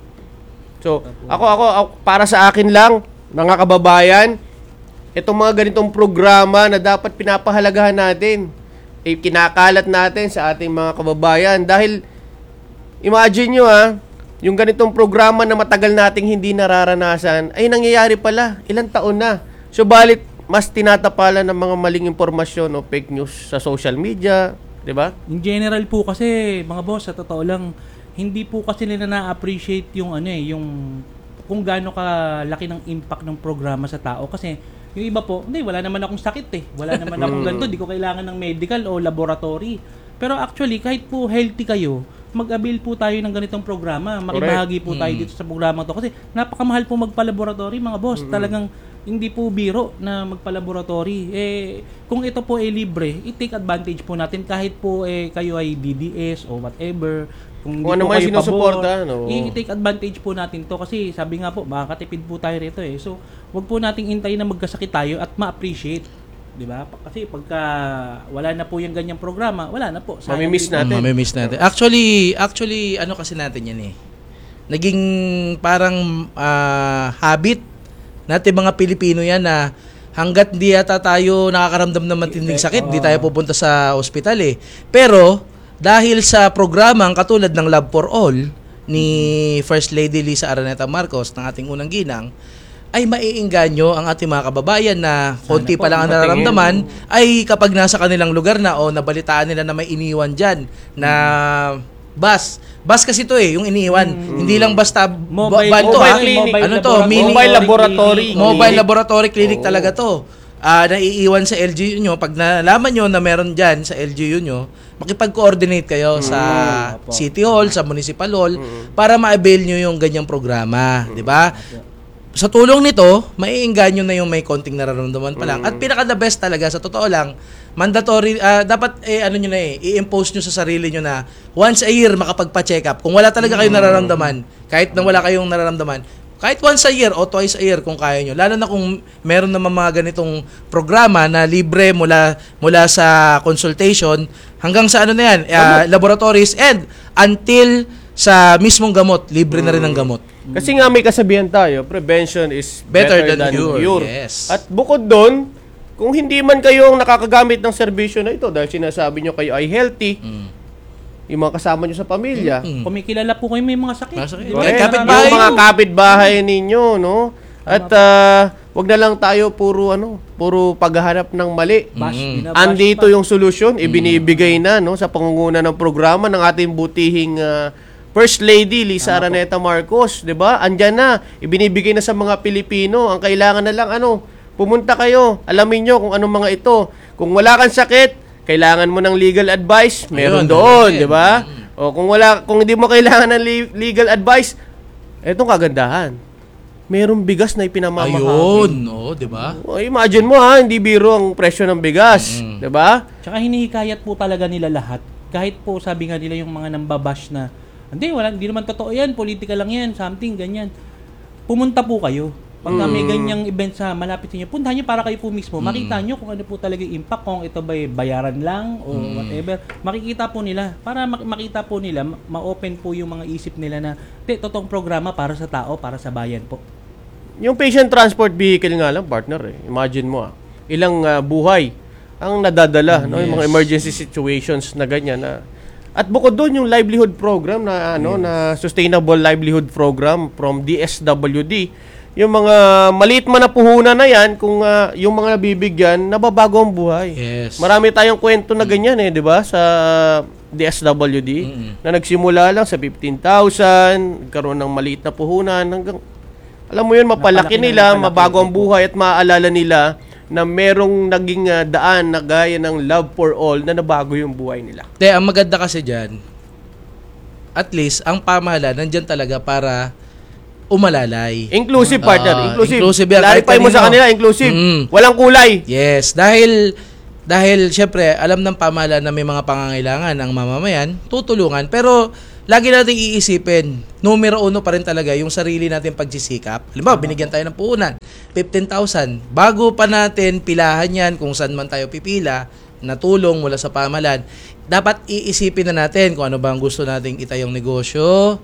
So, ako, ako ako para sa akin lang, mga kababayan, itong mga ganitong programa na dapat pinapahalagahan natin, eh, kinakalat natin sa ating mga kababayan. Dahil, imagine nyo ha, yung ganitong programa na matagal nating hindi nararanasan, ay nangyayari pala, ilang taon na. So, balit, mas tinatapalan ng mga maling impormasyon o fake news sa social media, di ba? In general po kasi, mga boss, sa totoo lang, hindi po kasi nila na-appreciate yung ano eh, yung kung gaano kalaki ng impact ng programa sa tao. Kasi yung iba po, hindi, wala naman akong sakit eh. Wala naman akong ganito, di ko kailangan ng medical o laboratory. Pero actually, kahit po healthy kayo, mag-avail po tayo ng ganitong programa. Makibahagi po tayo Mm. dito sa programa to. Kasi napakamahal po magpa-laboratory, mga boss. Mm-mm. Talagang hindi po biro na magpa-laboratory. Eh, kung ito po ay libre, i-take advantage po natin kahit po eh, kayo ay D D S o whatever. Kung, Kung hindi ano po man kayo sinusuporta, pabor, no? i-take advantage po natin to kasi sabi nga po, makakatipid po tayo rito eh. So, wag po nating intayin na magkasakit tayo at ma-appreciate. Di ba? Kasi pagka wala na po yung ganyang programa, wala na po. Sayang Mamimiss din po. natin. Mm, mamimiss natin. Actually, actually ano kasi natin yan eh. Naging parang ah, habit natin mga Pilipino yan na hanggat hindi yata tayo nakakaramdam ng matinding sakit, di tayo pupunta sa ospital eh. Pero dahil sa programang katulad ng Love for All ni First Lady Lisa Araneta Marcos ng ating unang ginang, ay maiengganyo ang ating mga kababayan na konti po, pa lang ang matingin. nararamdaman ay kapag nasa kanilang lugar na o nabalitaan nila na may iniwan dyan na bus. Bus kasi to eh, yung iniwan. Hindi lang basta Mobile- ba- to, mobile ah. clinic. Ano to? Mobile Mini- Mobile laboratory. Mobile laboratory clinic talaga to. Ah, naiiwan sa L G U nyo. Pag nalaman nyo na meron dyan sa L G U nyo, makipag-coordinate kayo sa City Hall, sa Municipal Hall, para ma-avail nyo yung ganyang programa. Di ba? Sa tulong nito, maiengganyo na yung may konting nararamdaman pa lang. At pinaka-the best talaga, sa totoo lang, mandatory, ah, dapat eh, ano nyo na eh, i-impose nyo sa sarili nyo na once a year makapagpa-check up. Kung wala talaga kayong nararamdaman, kahit na wala kayong nararamdaman, kahit once a year o twice a year kung kaya nyo. Lalo na kung meron naman mga ganitong programa na libre mula mula sa consultation hanggang sa ano na yan, ah, laboratories and until sa mismong gamot, libre na rin ang gamot. Kasi nga may kasabihan tayo, prevention is Better better, than than, cure, cure. yes. At bukod doon, kung hindi man kayo ang nakakagamit ng serbisyo na ito dahil sinasabi nyo kayo ay healthy, yung mga kasama nyo sa pamilya, Kung may kilala po kayo may mga sakit. Di ba? correct, Kapitbahay yung mga nyo. kapitbahay ninyo, no? At ah, wag na lang tayo puro ano, puro paghahanap ng mali. Bash, binabash Andito pa. yung solusyon, ibinibigay na no sa pangunguna ng programa ng ating butihing ah, First Lady Lisa Araneta Marcos, 'di ba? Andiyan na, ibinibigay na sa mga Pilipino. Ang kailangan na lang ano, pumunta kayo, alamin nyo kung anong mga ito. Kung wala kang sakit, kailangan mo ng legal advice, meron Ayun, doon, ayun. 'di ba? O kung wala kung hindi mo kailangan ng le- legal advice, etong kagandahan. Merong bigas na ipinamamahagi. Ayun, no, 'di ba? O, imagine mo ha, hindi biro ang presyo ng bigas, 'di ba? Tsaka hinihikayat po talaga nila lahat. Kahit po sabi nga nila yung mga nambabash na, hindi, wala, hindi naman totoo yan, politika lang yan, something, ganyan. Pumunta po kayo. Pagka may Mm. ganyang event sa malapit sa inyo, puntahan nyo para kayo po mismo. Makita nyo kung ano po talaga yung impact, kung ito ba bayaran lang o Mm. whatever. Makikita po nila. Para mak- makita po nila, ma- ma-open po yung mga isip nila na, te, totoong programa para sa tao, para sa bayan po. Yung patient transport vehicle nga lang, partner eh. Imagine mo ah, ilang ah, buhay ang nadadala, no? Yung mga Yes. emergency situations na ganyan na. At bukod doon yung livelihood program na ano na sustainable livelihood program from D S W D. Yung mga maliit man na puhunan na yan, kung ah, yung mga nabibigyan, nababago ang buhay. Yes. Marami tayong kwento na ganyan eh, di ba? Sa D S W D na nagsimula lang sa fifteen thousand, karoon ng maliit na puhunan hanggang alam mo yun, mapalaki Napalaki na, nila, napalaki. mabago ang buhay at maaalala nila na merong naging ah, daan na gaya ng Love for All na nabago yung buhay nila. Te, ang maganda kasi dyan, at least, ang pamahalaan, nandyan talaga para umalalay. Inclusive, partner. Ah, inclusive. inclusive yan. Clarify Kahit mo sa kanino. kanila, inclusive. Mm. Walang kulay. Yes, dahil Dahil syempre, alam ng pamahalaan na may mga pangangailangan ang mamamayan, tutulungan. Pero lagi nating iisipin, numero uno pa rin talaga yung sarili natin pagsisikap. Halimbawa, binigyan tayo ng puhunan, fifteen thousand. Bago pa natin pilahan yan kung saan man tayo pipila, na tulong mula sa pamahalaan, dapat iisipin na natin kung ano ba ang gusto nating itayong negosyo,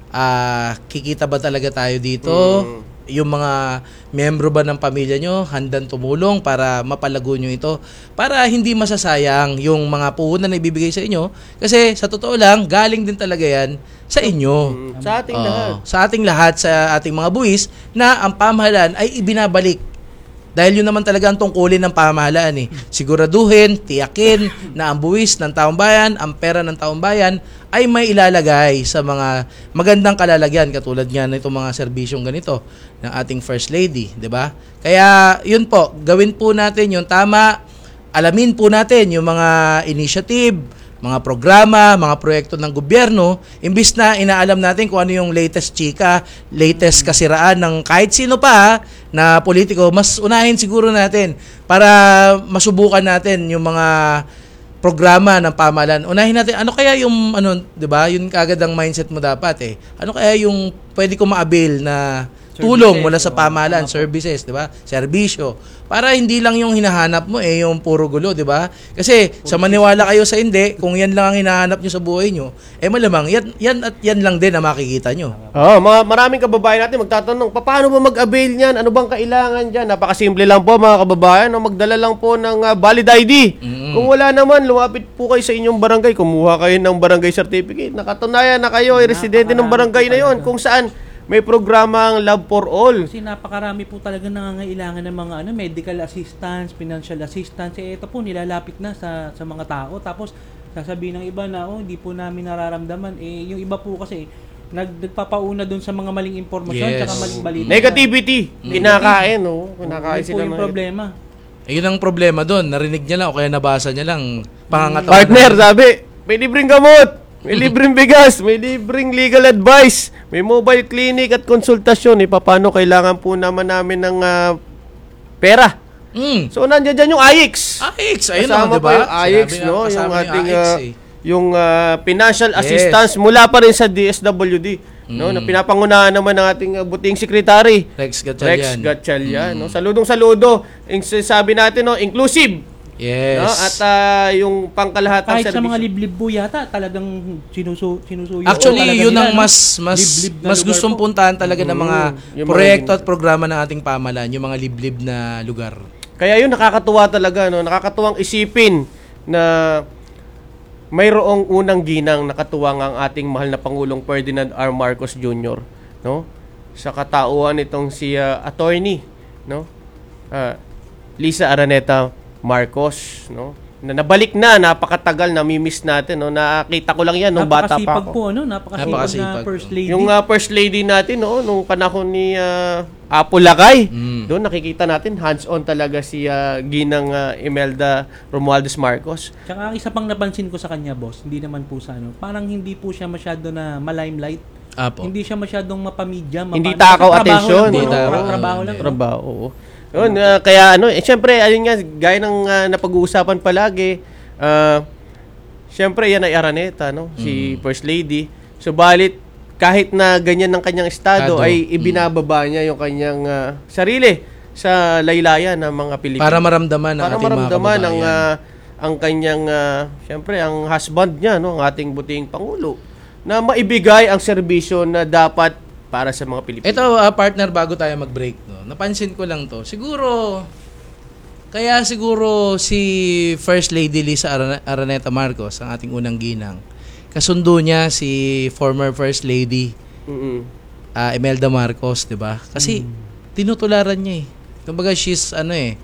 uh, kikita ba talaga tayo dito, mm. yung mga membro ba ng pamilya nyo handang tumulong para mapalago nyo ito, para hindi masasayang yung mga puhunan na ibibigay sa inyo, kasi sa totoo lang, galing din talaga yan sa inyo. Mm. Sa ating uh, lahat. Sa ating lahat, sa ating mga buwis, na ang pamahalaan ay ibinabalik. Dahil yun naman talaga ang tungkulin ng pamahalaan eh. Siguraduhin, tiyakin na ang buwis ng taong bayan, ang pera ng taong bayan ay may ilalagay sa mga magandang kalalagyan, katulad nga na itong mga serbisyong ganito ng ating First Lady, di ba? Kaya yun po, gawin po natin yung tama, alamin po natin yung mga initiative, mga programa, mga proyekto ng gobyerno, imbis na inaalam natin kung ano yung latest chika, latest kasiraan ng kahit sino pa na politiko, mas unahin siguro natin para masubukan natin yung mga programa ng pamahalaan. Unahin natin, ano kaya yung, ano, di ba, yun kagad ang mindset mo dapat eh. Ano kaya yung pwede ko ma-avail na tulong mula sa pamahalaan, services, di ba? Serbisyo. Para hindi lang yung hinahanap mo eh, yung puro gulo, di ba? Kasi sa maniwala kayo sa hindi, kung yan lang ang hinahanap nyo sa buhay nyo, eh malamang, yan, yan at yan lang din na makikita nyo. Oo, oh, mga maraming kababayan natin magtatanong, paano ba mag-avail niyan? Ano bang kailangan diyan? Napakasimple lang po mga kababayan, no? Magdala lang po ng uh, valid I D. Mm-hmm. Kung wala naman, lumapit po kayo sa inyong barangay, kumuha kayo ng barangay certificate. Nakatunayan na kayo ay residente ng barangay na yon, kung saan may programang Love for All. Kasi napakarami po talaga nangangailangan ng mga ano, medical assistance, financial assistance. Eh, ito po nilalapit na sa sa mga tao. Tapos sasabihin ng iba na, oh, hindi po namin nararamdaman. Eh, yung iba po kasi nag, nagpapauna doon sa mga maling impormasyon, yes, tsaka maling balita. Negativity. Mm. Kinakain, no? Kinakain oh, sila. Yung problema. Eh, yun ang problema doon. Narinig niya lang o kaya nabasa niya lang. Pangangatawan. Partner, na. Sabi, may libreng gamot. May libreng bigas, may libreng legal advice, may mobile clinic at konsultasyon. Eh, paano kailangan po naman namin ng uh, pera? Mm. So, nandiyan dyan yung I X. I X, ayun kasama o, diba? Pa yung I X, no? Yung ating, yung, uh, eh. yung uh, financial yes. assistance mula pa rin sa D S W D. Mm. No, na pinapangunahan naman ng ating uh, buting secretary, Rex Gatchalian. Rex Gatchalian, mm. no? Saludong-saludo. Sabi natin, no, inclusive. Yes. No? At uh, yung pangkalahatang kahit service. Sa mga liblib po yata, talagang sinusu sinusuyo. Actually, yun ang mas mas mas gustong puntahan talaga mm. ng mga yung proyekto at programa ng ating pamahalaan, yung mga liblib na lugar. Kaya yun, nakakatuwa talaga, no? Nakakatuwang isipin na mayroong unang ginang nakatuwang ang ating mahal na Pangulong Ferdinand R. Marcos Junior, no? Sa katauhan nitong si uh, attorney, no? Uh, Lisa Araneta Marcos, no? Na nabalik na, napakatagal, namimiss natin, no? Nakita ko lang yan nung bata pa ako. Po, ano? Napakasipag, Napakasipag na First Lady. Yung uh, First Lady natin, no? Nung panahon ni uh, Apo Lagay, mm. doon nakikita natin, hands-on talaga si uh, Ginang uh, Imelda Romualdez Marcos. Tsaka isa pang napansin ko sa kanya, boss, hindi naman po sa ano, parang hindi po siya masyado na ma-limelight. Apo. Hindi siya masyadong mapamedya. Hindi takaw atensyon. Hindi takaw. Trabaho lang. Trabaho. Yun, uh, kaya ano, eh, syempre, ayun nga, gaya ng uh, napag-uusapan palagi, uh, syempre, yan ay Araneta, no? Si mm. First Lady. Subalit, kahit na ganyan ng kanyang estado, Estado. ay ibinababa mm. niya yung kanyang uh, sarili sa laylayan ng mga Pilipino. Para maramdaman ng Para ating maramdaman mga ang, uh, ang kanyang, uh, syempre, ang husband niya, no? Ang ating buting Pangulo, na maibigay ang serbisyo na dapat para sa mga Pilipino. Ito, uh, partner, bago tayo mag-break, no? Napansin ko lang to. Siguro, kaya siguro si First Lady Lisa Araneta Marcos, ang ating unang ginang, kasundo niya si former First Lady mm-hmm. uh, Imelda Marcos, di ba? Kasi mm. tinutularan niya eh. Kumbaga, she's ano eh,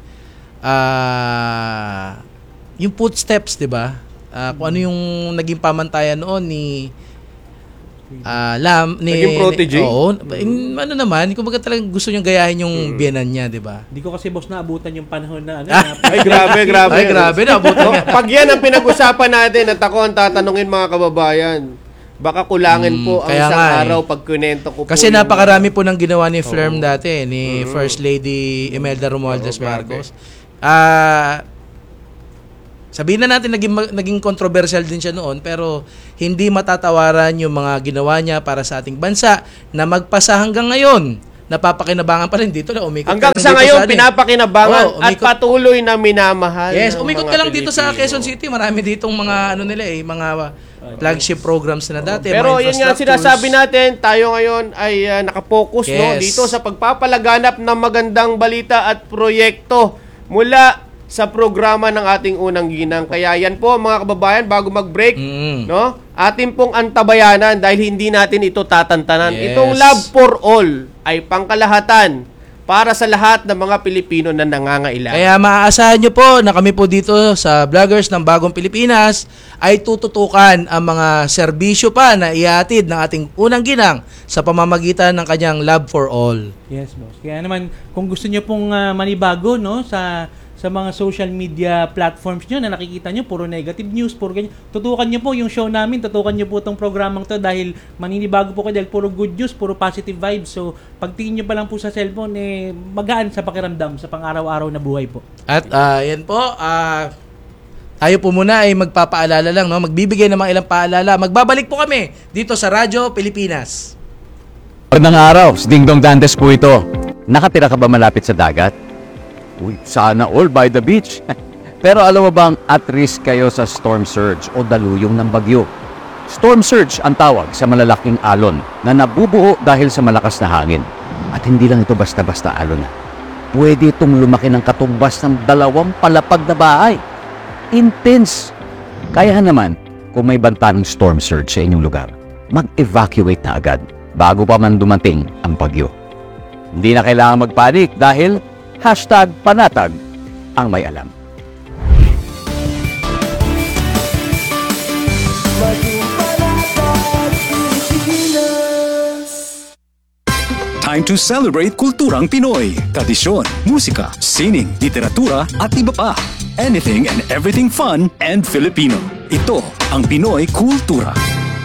uh, yung footsteps, di ba? Uh, kung ano yung naging pamantayan noon ni Ah, uh, lam ni naging protege. Ni, oo, in, ano naman, kumbaga talagang gusto niya gayahin yung mm. biyenan niya, 'di ba? Hindi ko kasi boss naabutan yung panahon na ano. Ay grabe, grabe. Ay grabe naabutan niya. Pag yan ang pinag-usapan natin at ako ang tatanungin mga kababayan, baka kulangin mm, po ang isang eh. araw pag kunento ko kasi po. Kasi napakarami po ng ginawa ni Flerm oh. dati, ni mm. First Lady Imelda Romualdez oh, Marcos. Ah, uh, Sabihin na natin naging, naging controversial din siya noon, pero hindi matatawaran yung mga ginawa niya para sa ating bansa na magpasa hanggang ngayon. Napapakinabangan pa rin dito na umikot hanggang ka lang sa dito ngayon, sa pinapakinabangan oh, at patuloy na minamahal. Yes, ng umikot mga ka lang dito sa Pilipino. Quezon City. Marami ditong mga ano nila eh, mga flagship programs na dati. Pero mga yan nga sinasabi natin, tayo ngayon ay uh, nakapokus Yes. no, dito sa pagpapalaganap ng magandang balita at proyekto mula sa programa ng ating unang ginang. Kaya yan po mga kababayan, bago mag-break, mm. no, atin pong antabayanan dahil hindi natin ito tatantanan. Yes. Itong Love for All ay pangkalahatan para sa lahat ng mga Pilipino na nangangailangan. Kaya maaasahan nyo po na kami po dito sa Vloggers ng Bagong Pilipinas ay tututukan ang mga serbisyo pa na ihatid ng ating unang ginang sa pamamagitan ng kanyang Love for All. Yes, boss. Kaya naman, kung gusto nyo pong uh, manibago, no, sa sa mga social media platforms nyo na nakikita nyo, puro negative news, puro ganyan. Tutukan nyo po yung show namin, tutukan nyo po itong programang to dahil maninibago po kayo dahil puro good news, puro positive vibes. So, pagtingin nyo pa lang po sa cellphone, eh, magaan sa pakiramdam, sa pang-araw-araw na buhay po. At uh, yan po, uh, tayo po muna ay magpapaalala lang, no? Magbibigay ng mga ilang paalala. Magbabalik po kami dito sa Radyo Pilipinas. Magandang araw, si Dingdong Dantes po ito. Nakatira ka ba malapit sa dagat? Uy, sana all by the beach. Pero alam mo bang at risk kayo sa storm surge o daluyong ng bagyo? Storm surge ang tawag sa malalaking alon na nabubuo dahil sa malakas na hangin. At hindi lang ito basta-basta alon. Pwede itong lumaki ng katumbas ng dalawang palapag na bahay. Intense. Kaya naman, kung may banta ng storm surge sa inyong lugar, mag-evacuate na agad bago pa man dumating ang bagyo. Hindi na kailangan magpanik dahil hashtag panatag ang may alam. Time to celebrate kulturang Pinoy. Tradisyon, musika, sining, literatura at iba pa. Anything and everything fun and Filipino. Ito ang Pinoy Kultura.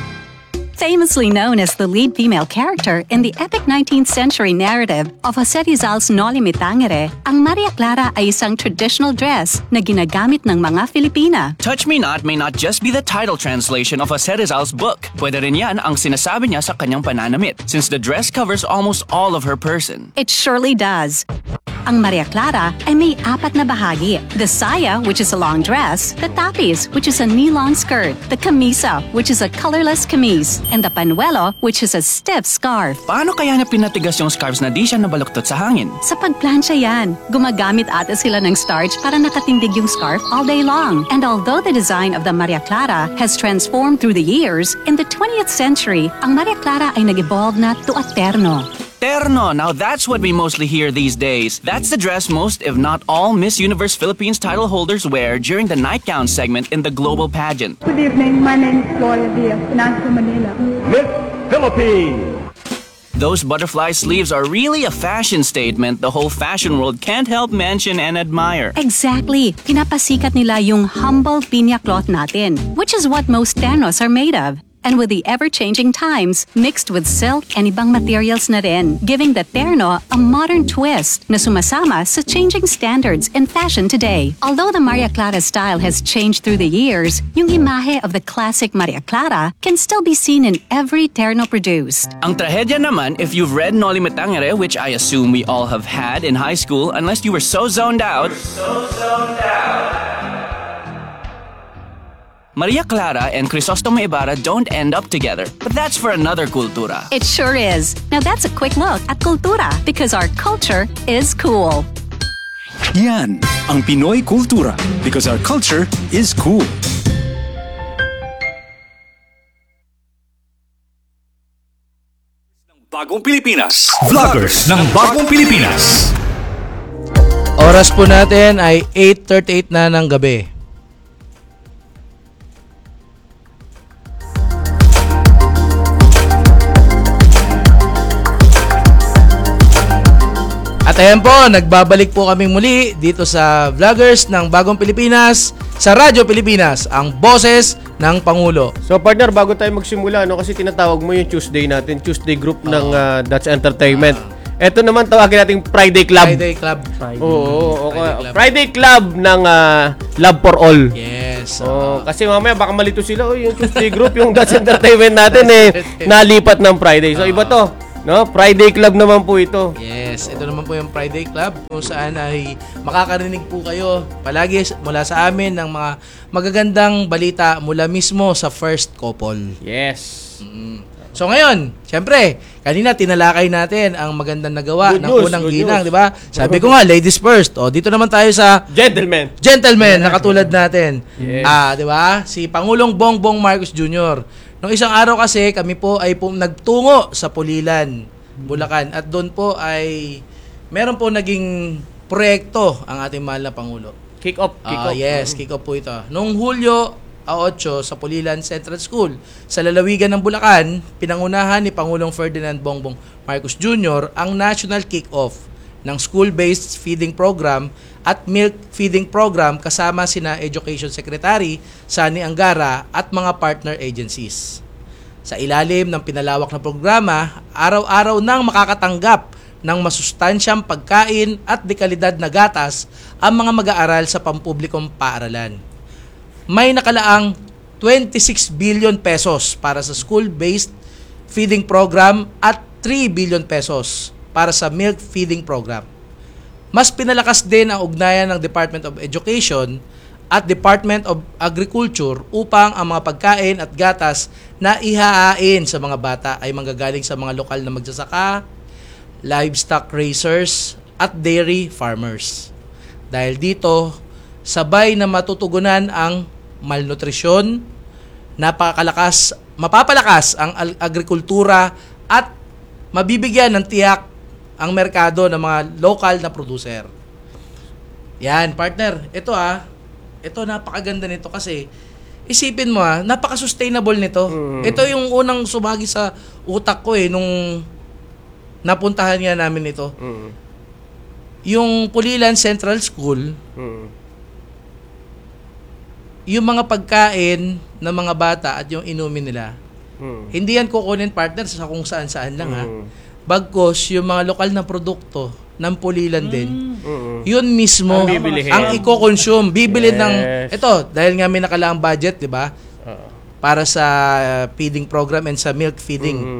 Famously known as the lead female character in the epic nineteenth century narrative of Jose Rizal's Noli Me Tangere, ang Maria Clara ay isang traditional dress na ginagamit ng mga Filipina. Touch Me Not may not just be the title translation of Jose Rizal's book. Pwede rin yan ang sinasabi niya sa kanyang pananamit, since the dress covers almost all of her person. It surely does. Ang Maria Clara ay may apat na bahagi. The saya, which is a long dress, the tapis, which is a knee-long skirt, the camisa, which is a colorless camise, and the panuelo, which is a stiff scarf. Paano kaya na pinatigas yung scarves na di siya nabaluktot sa hangin? Sa pagplansya yan, gumagamit ata sila ng starch para nakatindig yung scarf all day long. And although the design of the Maria Clara has transformed through the years, in the twentieth century, ang Maria Clara ay nag-evolve na to a terno. Terno, now that's what we mostly hear these days. That's the dress most, if not all, Miss Universe Philippines title holders wear during the nightgown segment in the global pageant. Good evening, my name is Gloria Diaz, Nasa Manila. Miss Philippines! Those butterfly sleeves are really a fashion statement the whole fashion world can't help mention and admire. Exactly. Pinapasikat nila yung humble pinya cloth natin, which is what most ternos are made of. And with the ever-changing times, mixed with silk and ibang materials na rin, giving the terno a modern twist na sumasama sa changing standards in fashion today. Although the Maria Clara style has changed through the years, yung imahe of the classic Maria Clara can still be seen in every terno produced. Ang trahedya naman, if you've read Noli Me Tangere, which I assume we all have had in high school, unless you were so zoned out, so zoned out. Maria Clara and Crisostomo Ibarra don't end up together. But that's for another kultura. It sure is. Now that's a quick look at kultura because our culture is cool. Yan ang Pinoy Kultura because our culture is cool. Bagong Pilipinas. Vloggers ng Bagong Pilipinas. Oras po natin ay eight thirty-eight na ng gabi. At ayan po, nagbabalik po kaming muli dito sa Vloggers ng Bagong Pilipinas sa Radyo Pilipinas, ang boses ng Pangulo. So partner, bago tayo magsimula, no, kasi tinatawag mo yung Tuesday natin, Tuesday group ng uh, That's Entertainment. Ito naman tawagin nating Friday Club. Friday Club. Oo, oo, okay. Friday Club. Friday Club ng ah, Love for All. Yes. Oh, kasi mamaya baka malito sila, oh, yung Tuesday group, yung That's Entertainment natin eh nalipat ng Friday. So iba to, no? Friday Club naman po ito. Yes, ito naman po yung Friday Club kung saan ay makakarinig po kayo palagi mula sa amin ng mga magagandang balita mula mismo sa First Couple. Yes. Mm. So ngayon, syempre, kanina tinalakay natin ang magandang nagawa Good ng news, unang good ginang, news. di ba? Sabi ko nga, ladies first. O dito naman tayo sa Gentlemen. Gentlemen, na katulad natin. Yes. Ah, di ba? Si Pangulong Bongbong Marcos Junior Nung isang araw kasi, kami po ay po nagtungo sa Pulilan, Bulacan. At doon po ay meron po naging proyekto ang ating mahal na Pangulo. Kick off, kick Ah, off. yes, kick off po ito. Noong Hulyo eight sa Pulilan Central School sa lalawigan ng Bulacan, pinangunahan ni Pangulong Ferdinand Bongbong Marcos Junior ang national kick-off ng school-based feeding program at milk feeding program kasama sina Education Secretary Sani Angara at mga partner agencies. Sa ilalim ng pinalawak na programa, araw-araw nang makakatanggap ng masustansyang pagkain at dekalidad na gatas ang mga mag-aaral sa pampublikong paaralan. May nakalaang twenty-six billion pesos para sa school-based feeding program at three billion pesos para sa milk feeding program. Mas pinalakas din ang ugnayan ng Department of Education at Department of Agriculture upang ang mga pagkain at gatas na ihahain sa mga bata ay manggagaling sa mga lokal na magsasaka, livestock raisers at dairy farmers. Dahil dito, sabay na matutugunan ang malnutrisyon, napakalakas, mapapalakas ang agrikultura at mabibigyan ng tiyak ang merkado ng mga local na producer. Yan, partner. Ito ah, ito napakaganda nito kasi isipin mo ah, napaka-sustainable nito. Mm. Ito yung unang sumagi sa utak ko eh nung napuntahan nga namin ito. Mm. Yung Pulilan Central School, Mm. yung mga pagkain ng mga bata at yung inumin nila, Mm. hindi yan kukunin partner sa kung saan-saan lang ha. Mm. Bagkos yung mga lokal na produkto ng Pulilan din, Mm. yun mismo Ang bibilihin. ang i-consume. Bibili Yes. ng, ito, dahil nga may nakalaang budget, di ba? Uh. Para sa uh, feeding program and sa milk feeding. Mm.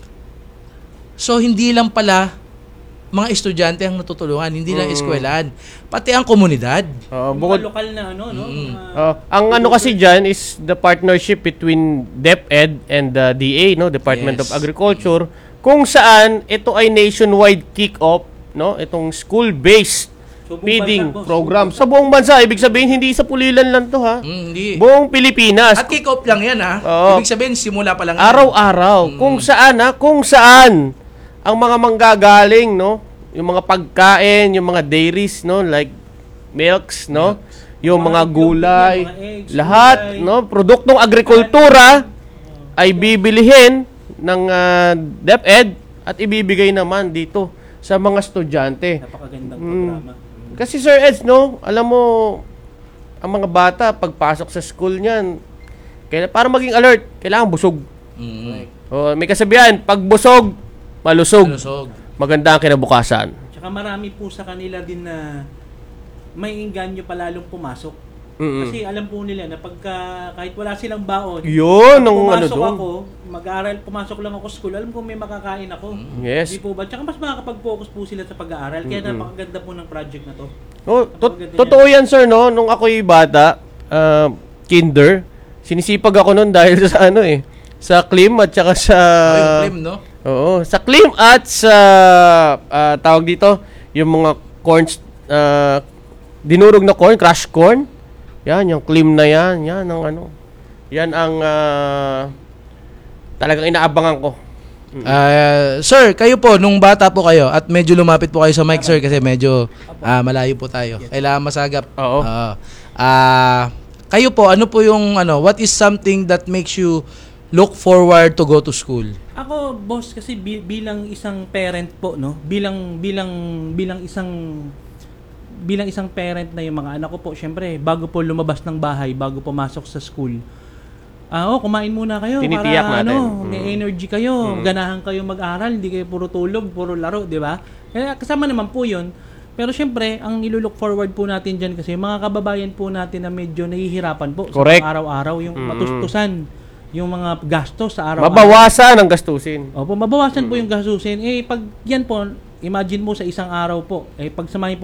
So, hindi lang pala mga estudyante ang natutulungan, hindi lang Mm. eskwelahan, pati ang komunidad. Uh, Mga bukod, lokal na ano, no? Mm. Mga- uh, ang ano kasi dyan is the partnership between DepEd and the D A, no, Department Yes. of Agriculture, kung saan ito ay nationwide kick-off, no, itong school-based So, buong feeding bansa, boss. program sa buong bansa. Ibig sabihin hindi sa Pulilan lang to ha. Mm, hindi. Buong Pilipinas. At kick-off lang yan ha. Oo. Ibig sabihin, simula pa lang yan. Araw-araw. Mm. Kung saan ha, kung saan ang mga manggagaling, no, yung mga pagkain, yung mga dairies, no, like milks, no, yung mga gulay, mga eggs, lahat, gulay, no, produktong agrikultura ay bibilihin ng ah, DepEd at ibibigay naman dito sa mga estudyante. Napakagandang Mm. programa. Kasi Sir Eds, no, alam mo, ang mga bata, pagpasok sa school niyan, kaya para maging alert, kailangan busog. Mm. Oh, may kasabihan, pag busog, malusog. Malusog. Maganda ang kinabukasan. Tsaka marami po sa kanila din na may inganyo pa lalong pumasok. Mm-mm. Kasi alam po nila na pagka kahit wala silang baon, Yun, pag ang ano pumasok doon. ako, mag-aaral, pumasok lang ako school, alam ko may makakain ako. Yes. Di po ba? Tsaka mas makakapag-focus po sila sa pag-aaral. Kaya Mm-mm. napakaganda po ng project na to. Oh, to- Napakaganda totoo yan, sir, no? Nung ako'y bata, uh, kinder, sinisipag ako nun dahil sa ano eh, sa Klim at saka sa... Oh, yung Klim, no? Oo, sa Klim at sa, ah, tawag dito, yung mga corn, uh, dinurog na corn, crush corn. Yan, yung Klim na yan, yan ang ano. Yan ang ah, talagang inaabangan ko. Ah, sir, kayo po, nung bata po kayo, at medyo lumapit po kayo sa mic, sir, kasi medyo ah, malayo po tayo. Kailangan masagap. Oo. Ah, ah, kayo po, ano po yung, ano, what is something that makes you look forward to go to school? Ako, boss, kasi bi- bilang isang parent po, no? Bilang bilang bilang isang bilang isang parent na yung mga anak ko po, syempre, bago po lumabas ng bahay, bago pumasok sa school, ah, oh, kumain muna kayo Tinitiyak para natin. ano, Mm. may energy kayo, Mm. ganahan kayo mag-aral, hindi kayo puro tulog, puro laro, di ba? Kaya kasama naman po yun. Pero syempre, ang nilulook forward po natin dyan kasi mga kababayan po natin na medyo nahihirapan po Correct. sa araw-araw, yung Mm. matustusan, yung mga gastos sa araw-araw. Mabawasan ang gastusin. Opo, mabawasan po yung gastusin. Eh, pag yan po, imagine mo sa isang araw po, eh, pag samahin po